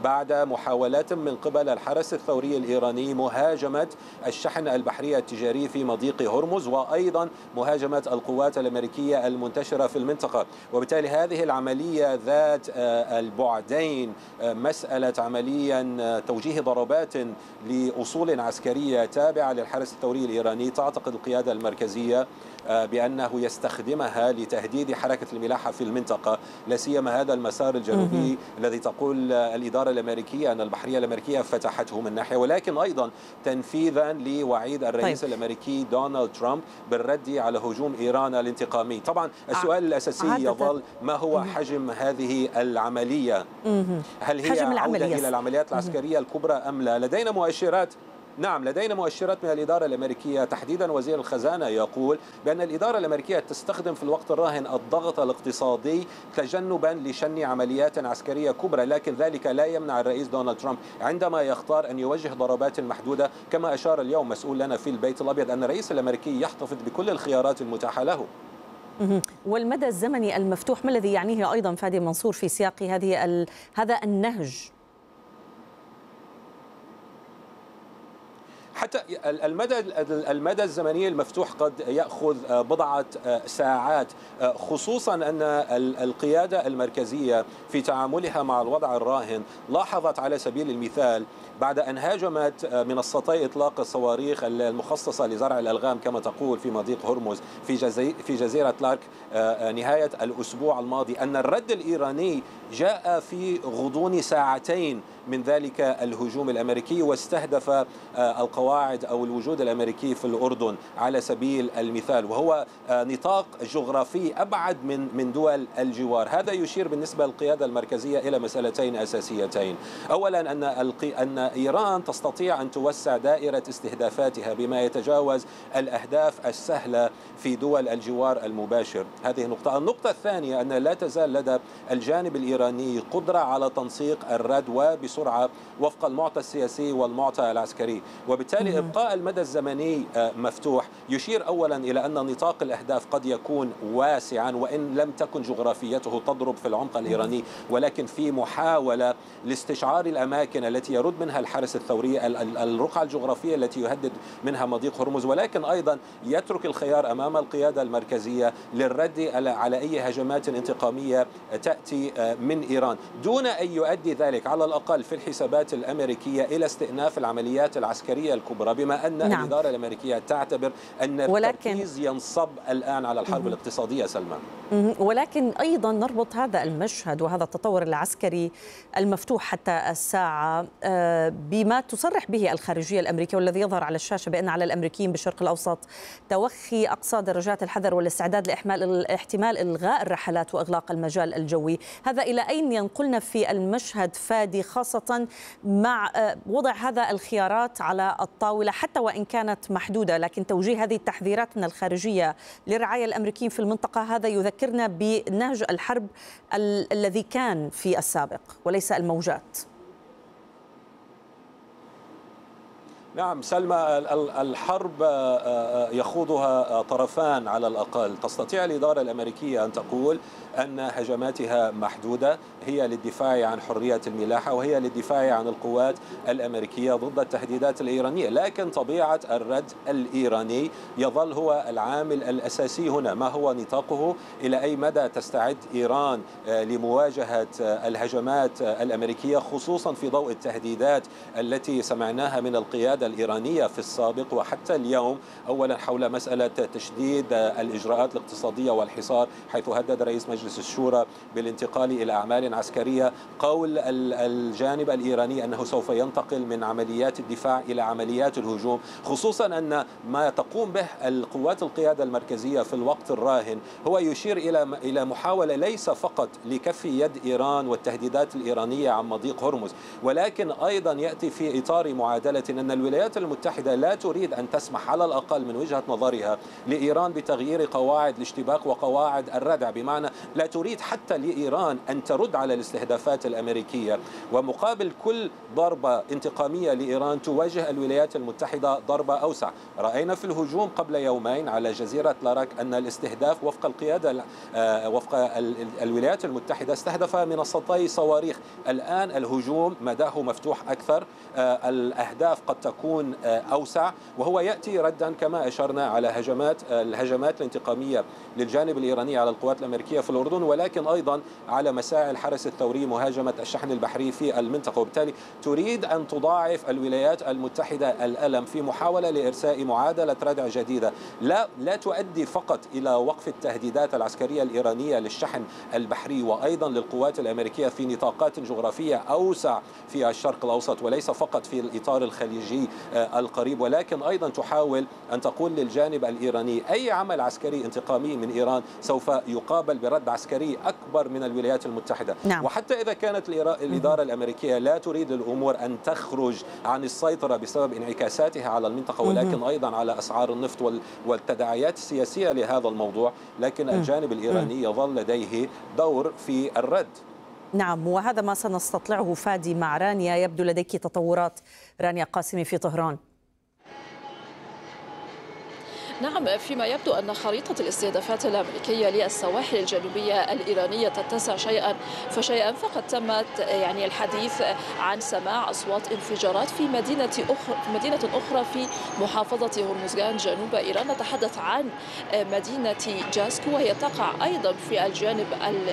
بعد محاولات من قبل الحرس الثوري الإيراني مهاجمة الشحن البحري التجاري في مضيق هرمز، وأيضا مهاجمة القوات الأمريكية المنتشرة في المنطقة. وبالتالي هذه العملية ذات البعدين، مسألة عمليا توجيه ضربات لأصول عسكرية تابعة للحرس الثوري الإيراني، تعتقد القيادة المركزية بأنه يستخدمها لتهديد حركة الملاحة في المنطقة، لا سيما هذا المسار الجنوبي الذي تقول الإدارة الأمريكية أن البحرية الأمريكية فتحته من ناحية، ولكن أيضا تنفيذا لوعيد الرئيس طيب. الأمريكي دونالد ترامب بالرد على هجوم إيران الانتقامي. طبعا السؤال الأساسي يظل ما هو حجم هذه العملية؟ هل هي عودة إلى العمليات العسكرية الكبرى أم لا؟ لدينا مؤشرات نعم لدينا مؤشرات من الإدارة الأمريكية، تحديدا وزير الخزانة يقول بأن الإدارة الأمريكية تستخدم في الوقت الراهن الضغط الاقتصادي تجنبا لشن عمليات عسكرية كبرى، لكن ذلك لا يمنع الرئيس دونالد ترامب عندما يختار أن يوجه ضربات محدودة، كما أشار اليوم مسؤول لنا في البيت الأبيض أن الرئيس الأمريكي يحتفظ بكل الخيارات المتاحة له. والمدى الزمني المفتوح ما الذي يعنيه أيضا فادي منصور في سياق هذه هذا النهج؟ حتى المدى المدى الزمني المفتوح قد يأخذ بضعة ساعات، خصوصا أن القيادة المركزية في تعاملها مع الوضع الراهن لاحظت على سبيل المثال بعد أن هاجمت منصتي إطلاق الصواريخ المخصصة لزرع الألغام كما تقول في مضيق هرمز في جزي في جزيرة لارك نهاية الأسبوع الماضي، أن الرد الإيراني جاء في غضون ساعتين من ذلك الهجوم الأمريكي، واستهدف القواعد أو الوجود الأمريكي في الأردن على سبيل المثال، وهو نطاق جغرافي أبعد من من دول الجوار. هذا يشير بالنسبة للقيادة المركزية إلى مسألتين أساسيتين. أولا أن أن إيران تستطيع أن توسع دائرة استهدافاتها بما يتجاوز الأهداف السهلة في دول الجوار المباشر، هذه نقطة. النقطة الثانية أن لا تزال لدى الجانب الإيراني قدرة على تنسيق الرد وبسرعة وفق المعطى السياسي والمعطى العسكري، وبالتالي إبقاء المدى الزمني مفتوح يشير أولا إلى أن نطاق الأهداف قد يكون واسعا وإن لم تكن جغرافيته تضرب في العمق الإيراني، ولكن في محاولة لاستشعار الأماكن التي يرد منها الحرس الثوري، الرقعة الجغرافية التي يهدد منها مضيق هرمز، ولكن أيضا يترك الخيار أمام القيادة المركزية للرد على أي هجمات انتقامية تأتي من إيران، دون أن يؤدي ذلك على الأقل في الحسابات الأمريكية إلى استئناف العمليات العسكرية الكبرى، بما أن نعم. الإدارة الأمريكية تعتبر أن التركيز ينصب الآن على الحرب الاقتصادية. سلمان، ولكن أيضا نربط هذا المشهد وهذا التطور العسكري المفتوح حتى الساعة بما تصرح به الخارجية الأمريكية والذي يظهر على الشاشة بأن على الأمريكيين بالشرق الأوسط توخي أقصى درجات الحذر والاستعداد لاحتمال إلغاء الرحلات وإغلاق المجال الجوي. هذا إلى أين ينقلنا في المشهد فادي، خاصة مع وضع هذا الخيارات على الطاولة حتى وإن كانت محدودة، لكن توجيه هذه التحذيرات من الخارجية للرعاية الأمريكيين في المنطقة هذا يذكرنا بنهج الحرب ال الذي كان في السابق وليس الموجات. نعم سلمى، الحرب يخوضها طرفان على الأقل. تستطيع الإدارة الأمريكية أن تقول أن هجماتها محدودة، هي للدفاع عن حرية الملاحة وهي للدفاع عن القوات الأمريكية ضد التهديدات الإيرانية، لكن طبيعة الرد الإيراني يظل هو العامل الأساسي هنا. ما هو نطاقه؟ إلى أي مدى تستعد إيران لمواجهة الهجمات الأمريكية، خصوصا في ضوء التهديدات التي سمعناها من القيادة الإيرانية في السابق وحتى اليوم، أولا حول مسألة تشديد الإجراءات الاقتصادية والحصار، حيث هدد رئيس مجلس الشورى بالانتقال إلى أعمال عسكرية، قول الجانب الإيراني أنه سوف ينتقل من عمليات الدفاع إلى عمليات الهجوم، خصوصا أن ما تقوم به القوات القيادة المركزية في الوقت الراهن هو يشير إلى إلى محاولة ليس فقط لكف يد إيران والتهديدات الإيرانية عن مضيق هرمز، ولكن أيضا يأتي في إطار معادلة أن الولايات المتحدة لا تريد أن تسمح على الأقل من وجهة نظرها لإيران بتغيير قواعد الاشتباك وقواعد الردع، بمعنى لا تريد حتى لإيران أن ترد على الاستهدافات الأمريكية، ومقابل كل ضربة انتقامية لإيران تواجه الولايات المتحدة ضربة أوسع. رأينا في الهجوم قبل يومين على جزيرة لاراك أن الاستهداف وفق القيادة وفق الولايات المتحدة استهدف منصتي صواريخ. الآن الهجوم مداه مفتوح أكثر، الأهداف قد تكون أوسع، وهو يأتي ردا كما أشرنا على هجمات الهجمات الانتقامية للجانب الإيراني على القوات الأمريكية في الأردن، ولكن أيضا على مساعي الحرس الثوري مهاجمة الشحن البحري في المنطقة. وبالتالي تريد أن تضاعف الولايات المتحدة الألم في محاولة لإرساء معادلة ردع جديدة لا لا تؤدي فقط إلى وقف التهديدات العسكرية الإيرانية للشحن البحري وأيضا للقوات الأمريكية في نطاقات جغرافية أوسع في الشرق الأوسط، وليس فقط في الإطار الخليجي القريب، ولكن أيضا تحاول أن تقول للجانب الإيراني أي عمل عسكري انتقامي من إيران سوف يقابل برد عسكري أكبر من الولايات المتحدة. نعم. وحتى إذا كانت الإدارة الأمريكية لا تريد الأمور أن تخرج عن السيطرة بسبب انعكاساتها على المنطقة ولكن أيضا على أسعار النفط والتداعيات السياسية لهذا الموضوع، لكن الجانب الإيراني يظل لديه دور في الرد. نعم، وهذا ما سنستطلعه فادي مع رانيا. يبدو لديك تطورات رانيا قاسمي في طهران. نعم، فيما يبدو أن خريطة الاستهدافات الأمريكية للسواحل الجنوبية الإيرانية تتسع شيئا فشيئا، فقد تمت يعني الحديث عن سماع أصوات انفجارات في مدينة أخرى في مدينة أخرى في محافظة هرمزغان جنوب إيران. نتحدث عن مدينة جاسك، وهي تقع أيضا في الجانب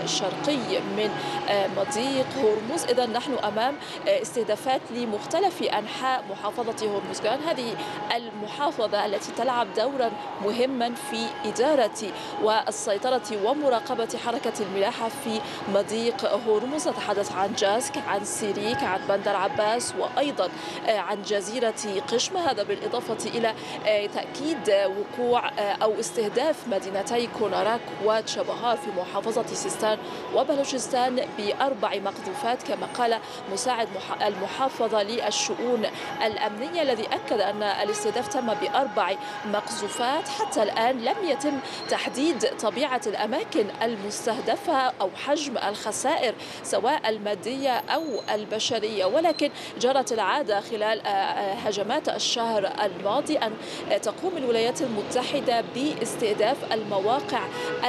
الشرقي من مضيق هرمز. إذا نحن أمام استهدافات لمختلف أنحاء محافظة هرمزغان، هذه المحافظة التي تلعب دورا مهما في إدارة والسيطرة ومراقبة حركة الملاحة في مضيق هرمز. نتحدث عن جاسك، عن سيريك، عن بندر عباس، وأيضا عن جزيرة قشم. هذا بالإضافة إلى تأكيد وقوع أو استهداف مدينتي كوناراك وتشابهار في محافظة سيستان وبلوشستان بأربع مقذوفات، كما قال مساعد المحافظة للشؤون الأمنية، الذي أكد أن الاستهداف تم بأربع مقذوفات. حتى الآن لم يتم تحديد طبيعة الأماكن المستهدفة أو حجم الخسائر سواء المادية أو البشرية، ولكن جرت العادة خلال هجمات الشهر الماضي أن تقوم الولايات المتحدة باستهداف المواقع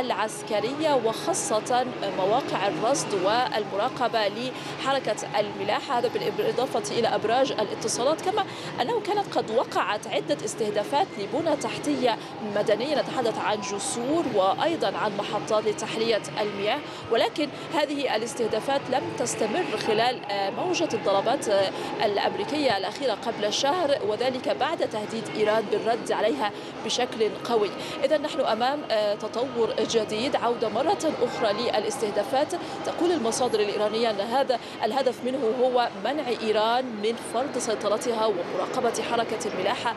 العسكرية وخاصة مواقع الرصد والمراقبة لحركة الملاحة، هذا بالإضافة إلى أبراج الاتصالات، كما أنه كانت قد وقعت عدة استهدافات لبنى تحتية مدنية. نتحدث عن جسور وأيضا عن محطات لتحلية المياه، ولكن هذه الاستهدافات لم تستمر خلال موجة الضربات الأمريكية الأخيرة قبل شهر، وذلك بعد تهديد إيران بالرد عليها بشكل قوي. إذا نحن أمام تطور جديد، عودة مرة أخرى للاستهدافات. تقول المصادر الإيرانية أن هذا الهدف منه هو منع إيران من فرض سيطرتها ومراقبة حركة الملاحة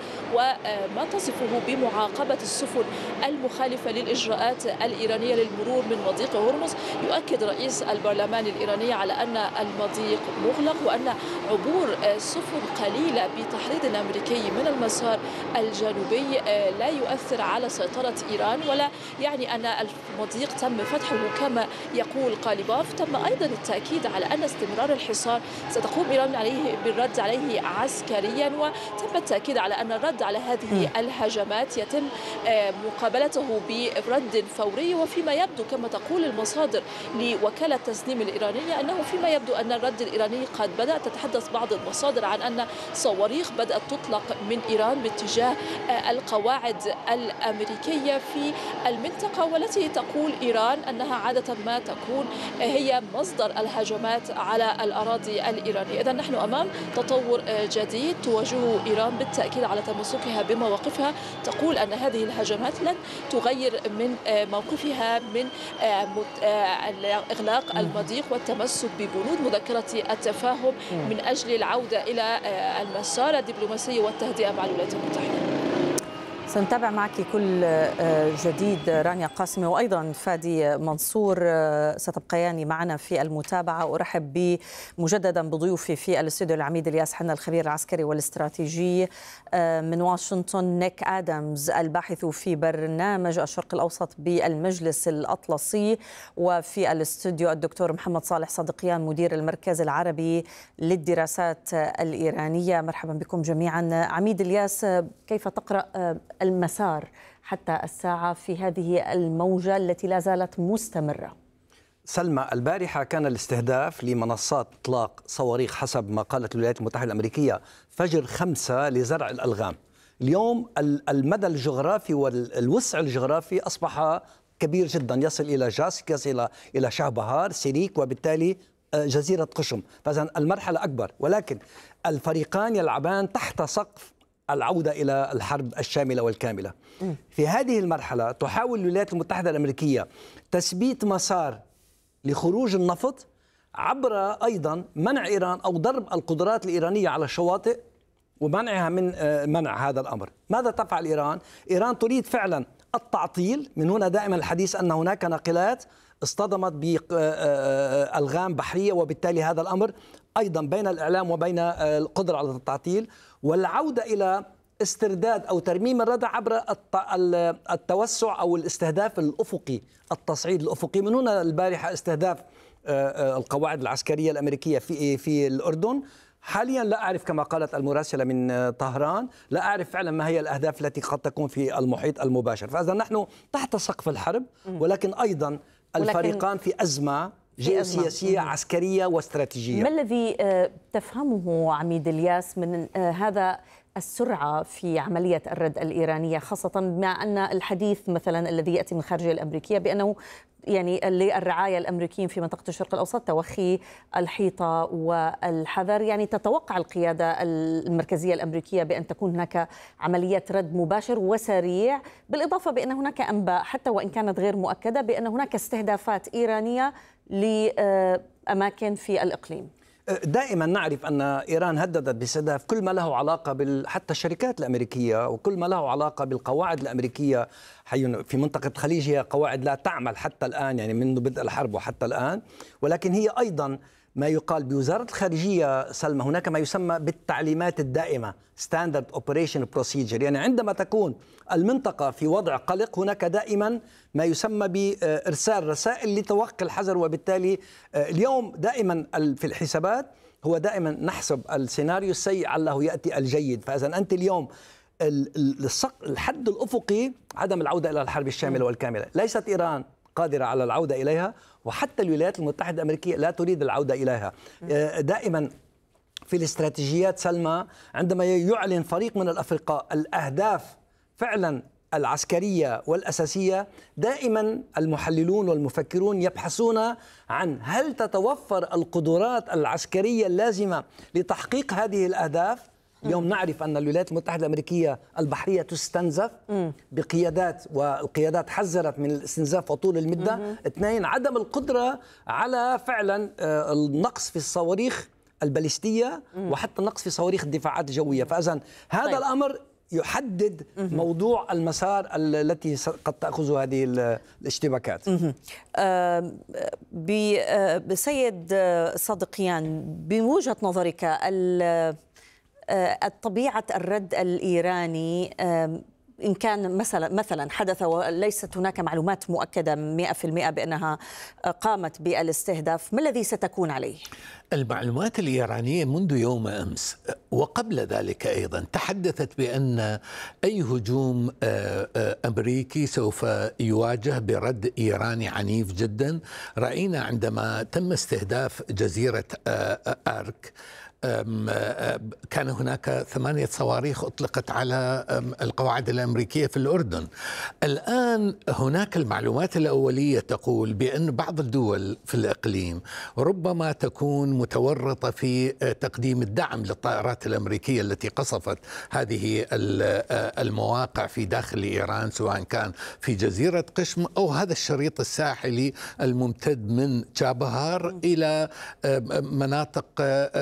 وما تصفه بمعاقبة السفن المخالفة للإجراءات الإيرانية للمرور من مضيق هرمز. يؤكد رئيس البرلمان الإيراني على أن المضيق مغلق وأن عبور سفن قليلة بتحريض أمريكي من المسار الجنوبي لا يؤثر على سيطرة إيران، ولا يعني أن المضيق تم فتحه كما يقول قاليباف. تم أيضا التأكيد على أن استمرار الحصار ستقوم إيران عليه بالرد عليه عسكريا، وتم التأكيد على أن الرد على هذه الهجمات يتم مقابلته برد فوري. وفيما يبدو كما تقول المصادر لوكالة تسنيم الإيرانية أنه فيما يبدو أن الرد الإيراني قد بدأ. تتحدث بعض المصادر عن أن صواريخ بدأت تطلق من إيران باتجاه القواعد الأمريكية في المنطقة، والتي تقول إيران أنها عادة ما تكون هي مصدر الهجمات على الأراضي الإيرانية. إذا نحن أمام تطور جديد تواجهه إيران بالتأكيد على تمسكها بمواقفها. تقول أن هذه الهجمات لن تغير من موقفها من إغلاق المضيق والتمسك ببنود مذكرة التفاهم من أجل العودة إلى المسار الدبلوماسي والتهدئة مع الولايات المتحدة. سنتابع معك كل جديد رانيا قاسمي وأيضا فادي منصور، ستبقيان معنا في المتابعة. أرحب مجددا بضيوفي في الاستوديو العميد الياس حنا الخبير العسكري والاستراتيجي، من واشنطن نيك آدمز الباحث في برنامج الشرق الأوسط بالمجلس الأطلسي، وفي الاستوديو الدكتور محمد صالح صدقيان مدير المركز العربي للدراسات الإيرانية. مرحبا بكم جميعا. عميد الياس، كيف تقرأ المسار حتى الساعة في هذه الموجة التي لا زالت مستمرة؟ سلمى، البارحة كان الاستهداف لمنصات إطلاق صواريخ حسب ما قالت الولايات المتحدة الأمريكية فجر خمسة لزرع الألغام. اليوم المدى الجغرافي والوسع الجغرافي أصبح كبير جدا، يصل إلى جاسك، يصل إلى شهبهار، سيريك، وبالتالي جزيرة قشم. فإذن المرحلة أكبر، ولكن الفريقان يلعبان تحت سقف العودة إلى الحرب الشاملة والكاملة. في هذه المرحلة تحاول الولايات المتحدة الأمريكية تثبيت مسار لخروج النفط عبر أيضا منع إيران أو ضرب القدرات الإيرانية على الشواطئ ومنعها من منع هذا الأمر. ماذا تفعل إيران؟ إيران تريد فعلا التعطيل. من هنا دائما الحديث أن هناك ناقلات اصطدمت بألغام بحرية، وبالتالي هذا الأمر أيضا بين الإعلام وبين القدرة على التعطيل والعودة إلى استرداد أو ترميم الردع عبر التوسع أو الاستهداف الأفقي، التصعيد الأفقي. من هنا البارحة استهداف القواعد العسكرية الأمريكية في في الأردن. حاليا لا أعرف، كما قالت المراسلة من طهران، لا أعرف فعلا ما هي الأهداف التي قد تكون في المحيط المباشر. فإذا نحن تحت سقف الحرب، ولكن أيضا الفريقان في أزمة جيوسياسية عسكرية واستراتيجية. ما الذي تفهمه عميد الياس من هذا السرعة في عملية الرد الإيرانية، خاصة مع أن الحديث مثلا الذي يأتي من الخارجية الأمريكية بأنه يعني للرعاية الأمريكيين في منطقة الشرق الأوسط توخي الحيطة والحذر، يعني تتوقع القيادة المركزية الأمريكية بأن تكون هناك عمليات رد مباشر وسريع، بالإضافة بأن هناك أنباء حتى وإن كانت غير مؤكدة بأن هناك استهدافات إيرانية لأماكن في الإقليم. دائما نعرف أن إيران هددت باستهداف كل ما له علاقة بال... حتى الشركات الأمريكية وكل ما له علاقة بالقواعد الأمريكية في منطقة الخليج. هي قواعد لا تعمل حتى الآن، يعني منذ بدء الحرب وحتى الآن، ولكن هي أيضا ما يقال بوزارة الخارجية سلمى هناك ما يسمى بالتعليمات الدائمة Standard Operation Procedure. يعني عندما تكون المنطقة في وضع قلق هناك دائما ما يسمى بإرسال رسائل لتوقي الحذر. وبالتالي اليوم دائما في الحسابات هو دائما نحسب السيناريو السيء علّه يأتي الجيد. فإذا أنت اليوم الحد الأفقي عدم العودة إلى الحرب الشاملة والكاملة. ليست إيران قادرة على العودة إليها، وحتى الولايات المتحدة الأمريكية لا تريد العودة إليها. دائما في الاستراتيجيات سلمى عندما يعلن فريق من الأفرقاء الأهداف فعلا العسكرية والأساسية، دائما المحللون والمفكرون يبحثون عن هل تتوفر القدرات العسكرية اللازمة لتحقيق هذه الأهداف. اليوم نعرف أن الولايات المتحدة الأمريكية البحرية تستنزف بقيادات، والقيادات حذرت من الاستنزاف وطول المدة. اثنين، عدم القدرة على فعلا النقص في الصواريخ الباليستية وحتى النقص في صواريخ الدفاعات الجوية. فإذن هذا طيب. الأمر يحدد موضوع المسار التي قد تأخذ هذه الاشتباكات. بسيد صدقيان، بوجهة نظرك طبيعة الرد الإيراني إن كان مثلا مثلا حدث وليست هناك معلومات مؤكدة مئة بالمئة بأنها قامت بالاستهداف، ما الذي ستكون عليه؟ المعلومات الإيرانية منذ يوم أمس وقبل ذلك أيضا تحدثت بأن أي هجوم أمريكي سوف يواجه برد إيراني عنيف جدا. رأينا عندما تم استهداف جزيرة آرك كان هناك ثمانية صواريخ أطلقت على القواعد الأمريكية في الأردن. الآن هناك المعلومات الأولية تقول بأن بعض الدول في الإقليم ربما تكون متورطة في تقديم الدعم للطائرات الأمريكية التي قصفت هذه المواقع في داخل إيران، سواء كان في جزيرة قشم أو هذا الشريط الساحلي الممتد من تشابهار إلى مناطق في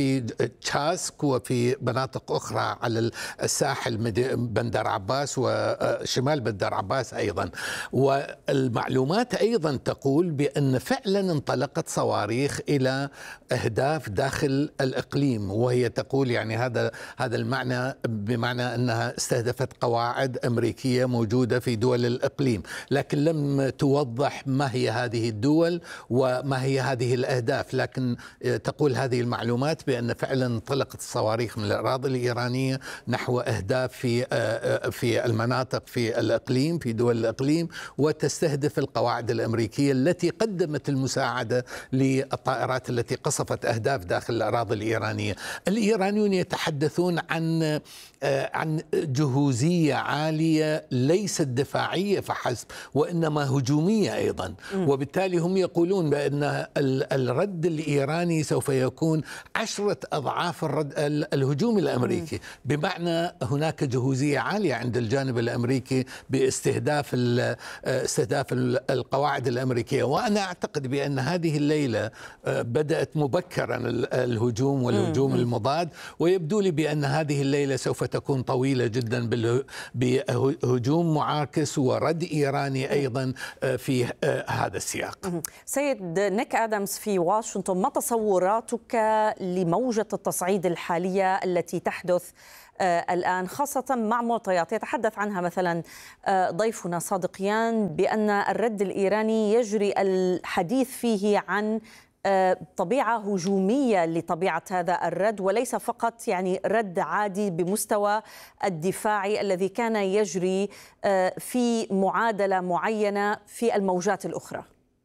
في تشاسك وفي مناطق أخرى على الساحل بندر عباس وشمال بندر عباس أيضا. والمعلومات أيضا تقول بأن فعلا انطلقت صواريخ إلى أهداف داخل الإقليم، وهي تقول يعني هذا هذا المعنى بمعنى أنها استهدفت قواعد أمريكية موجودة في دول الإقليم، لكن لم توضح ما هي هذه الدول وما هي هذه الأهداف. لكن تقول هذه المعلومات بأن فعلا انطلقت الصواريخ من الأراضي الإيرانية نحو أهداف في في المناطق في الإقليم في دول الإقليم، وتستهدف القواعد الأمريكية التي قدمت المساعدة للطائرات التي قصفت أهداف داخل الأراضي الإيرانية. الإيرانيون يتحدثون عن عن جهوزية عالية ليست دفاعية فحسب وإنما هجومية أيضا، وبالتالي هم يقولون بأن الرد الإيراني سوف يكون عشرة أضعاف الرد الهجوم الأمريكي، بمعنى هناك جهوزية عالية عند الجانب الأمريكي باستهداف استهداف القواعد الأمريكية. وأنا أعتقد بأن هذه الليلة بدأت مبكرا الهجوم والهجوم المضاد، ويبدو لي بأن هذه الليلة سوف تكون طويلة جدا بهجوم معاكس ورد إيراني أيضا في هذا السياق. سيد نيك آدمز في واشنطن، ما تصوراتك لموجة التصعيد الحالية التي تحدث الآن، خاصة مع معطيات يتحدث عنها مثلا ضيفنا صادقيان بأن الرد الإيراني يجري الحديث فيه عن طبيعة هجومية لطبيعة هذا الرد، وليس فقط يعني رد عادي بمستوى الدفاعي الذي كان يجري في معادلة معينة في الموجات الأخرى؟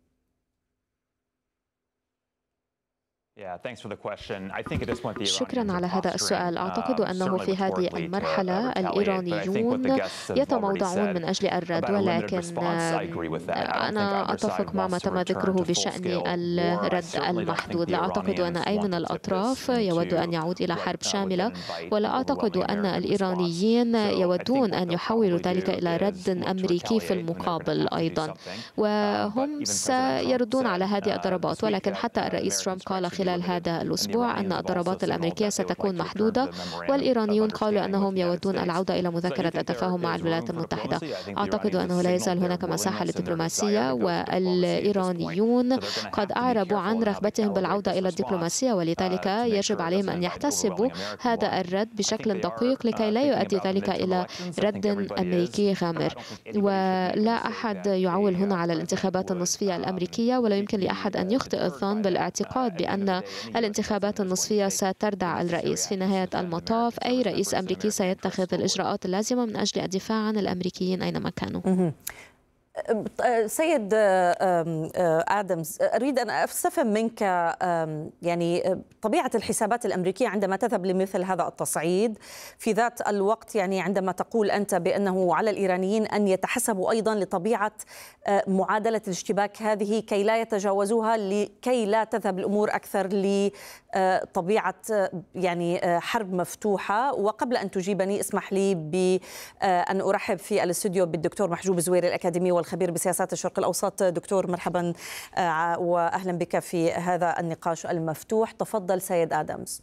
شكرا على هذا السؤال. أعتقد أنه في هذه المرحلة الإيرانيون يتموضعون من أجل الرد، ولكن أنا أتفق مع ما تم ذكره بشأن الرد المحدود. لا أعتقد أن أي من الأطراف يود أن يعود إلى حرب شاملة، ولا أعتقد أن الإيرانيين يودون أن يحولوا ذلك إلى رد أمريكي في المقابل أيضا، وهم سيردون على هذه الضربات. ولكن حتى الرئيس ترامب قال خلال هذا الأسبوع أن الضربات الأمريكية ستكون محدودة، والإيرانيون قالوا أنهم يودون العودة إلى مذكرة التفاهم مع الولايات المتحدة. أعتقد أنه لا يزال هناك مساحة للدبلوماسية، والإيرانيون قد أعربوا عن رغبتهم بالعودة إلى الدبلوماسية، ولذلك يجب عليهم أن يحتسبوا هذا الرد بشكل دقيق لكي لا يؤدي ذلك إلى رد أمريكي غامر. ولا أحد يعول هنا على الانتخابات النصفية الأمريكية، ولا يمكن لأحد أن يخطئ الظن بالاعتقاد بأن الانتخابات النصفية ستردع الرئيس. في نهاية المطاف أي رئيس أمريكي سيتخذ الإجراءات اللازمة من أجل الدفاع عن الأمريكيين أينما كانوا. سيد آدمز، أريد أن أستفهم منك يعني طبيعة الحسابات الأمريكية عندما تذهب لمثل هذا التصعيد، في ذات الوقت يعني عندما تقول أنت بأنه على الإيرانيين أن يتحسبوا أيضا لطبيعة معادلة الاشتباك هذه كي لا يتجاوزوها، لكي لا تذهب الأمور أكثر لطبيعة يعني حرب مفتوحة. وقبل أن تجيبني اسمح لي بأن أرحب في الاستوديو بالدكتور محجوب زويري الأكاديمي والخبير بسياسات الشرق الأوسط. دكتور مرحبا وأهلا بك في هذا النقاش المفتوح. تفضل سيد آدمز.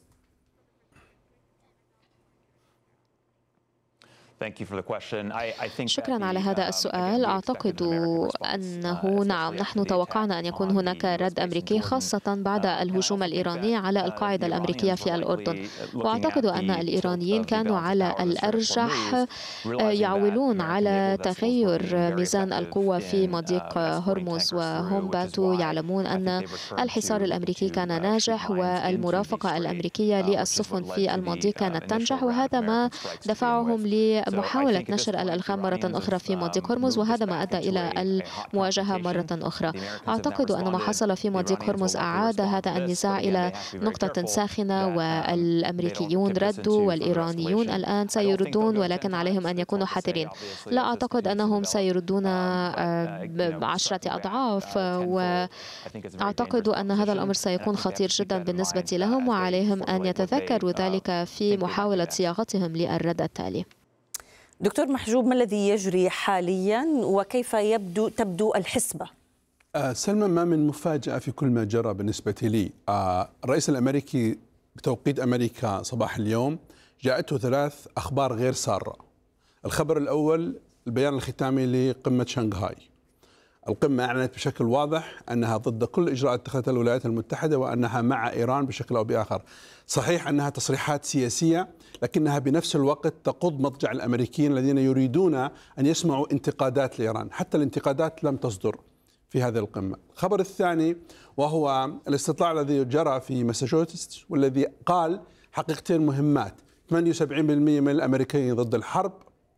شكرا على هذا السؤال. أعتقد أنه نعم، نحن توقعنا أن يكون هناك رد أمريكي، خاصة بعد الهجوم الإيراني على القاعدة الأمريكية في الأردن. وأعتقد أن الإيرانيين كانوا على الأرجح يعولون على تغير ميزان القوة في مضيق هرمز، وهم باتوا يعلمون أن الحصار الأمريكي كان ناجح والمرافقة الأمريكية للسفن في المضيق كانت تنجح، وهذا ما دفعهم ل محاولة نشر الألغام مرة أخرى في مضيق هرمز، وهذا ما أدى إلى المواجهة مرة أخرى. أعتقد أن ما حصل في مضيق هرمز أعاد هذا النزاع إلى نقطة ساخنة، والأمريكيون ردوا والإيرانيون الآن سيردون، ولكن عليهم أن يكونوا حذرين. لا أعتقد أنهم سيردون بعشرة أضعاف، وأعتقد أن هذا الأمر سيكون خطير جدا بالنسبة لهم، وعليهم أن يتذكروا ذلك في محاولة صياغتهم للرد التالي. دكتور محجوب، ما الذي يجري حاليا وكيف يبدو تبدو الحسبة؟ آه سلمى، ما من مفاجأة في كل ما جرى بالنسبة لي. آه الرئيس الأمريكي بتوقيت أمريكا صباح اليوم جاءته ثلاث أخبار غير سارة. الخبر الأول البيان الختامي لقمة شنغهاي. القمة أعلنت بشكل واضح أنها ضد كل إجراءات اتخذتها الولايات المتحدة وأنها مع إيران بشكل أو بآخر. صحيح أنها تصريحات سياسية، لكنها بنفس الوقت تقض مضجع الأمريكيين الذين يريدون أن يسمعوا انتقادات لإيران. حتى الانتقادات لم تصدر في هذه القمة. الخبر الثاني وهو الاستطلاع الذي جرى في ماساتشوستس والذي قال حقيقتين مهمات: ثمانية وسبعين بالمئة من الأمريكيين ضد الحرب،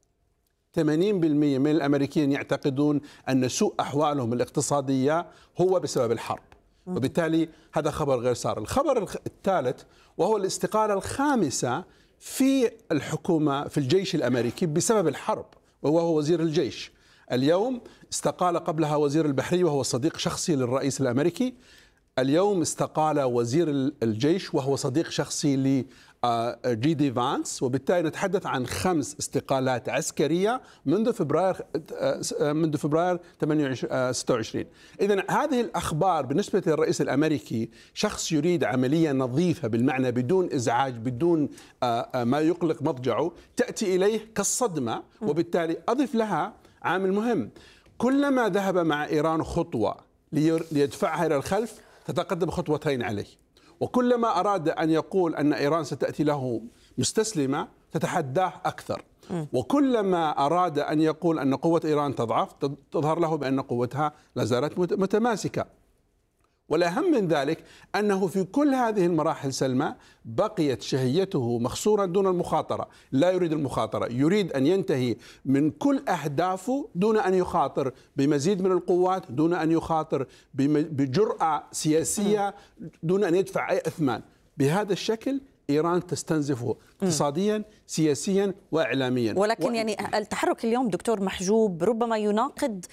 ثمانين بالمئة من الأمريكيين يعتقدون أن سوء أحوالهم الاقتصادية هو بسبب الحرب، وبالتالي هذا خبر غير سار. الخبر الثالث وهو الاستقالة الخامسة في الحكومة في الجيش الأمريكي بسبب الحرب، وهو وزير الجيش. اليوم استقال قبلها وزير البحرية وهو صديق شخصي للرئيس الأمريكي. اليوم استقال وزير الجيش وهو صديق شخصي ل جي دي فانس، وبالتالي نتحدث عن خمس استقالات عسكرية منذ فبراير منذ فبراير ستة وعشرين. إذن هذه الأخبار بالنسبة للرئيس الأمريكي، شخص يريد عملية نظيفة بالمعنى بدون إزعاج بدون ما يقلق مضجعه، تأتي إليه كالصدمة. وبالتالي أضف لها عامل مهم: كلما ذهب مع إيران خطوة ليدفعها إلى الخلف تتقدم خطوتين عليه، وكلما أراد أن يقول أن إيران ستأتي له مستسلمة تتحداه أكثر، وكلما أراد أن يقول أن قوة إيران تضعف تظهر له بأن قوتها لا زالت متماسكة. والأهم من ذلك أنه في كل هذه المراحل سلمى بقيت شهيته مخصورة دون المخاطرة. لا يريد المخاطرة، يريد أن ينتهي من كل أهدافه دون أن يخاطر بمزيد من القوات، دون أن يخاطر بجرأة سياسية، دون أن يدفع أي أثمان. بهذا الشكل إيران تستنزفه اقتصاديا سياسيا وإعلاميا. ولكن و... يعني التحرك اليوم دكتور محجوب ربما يناقض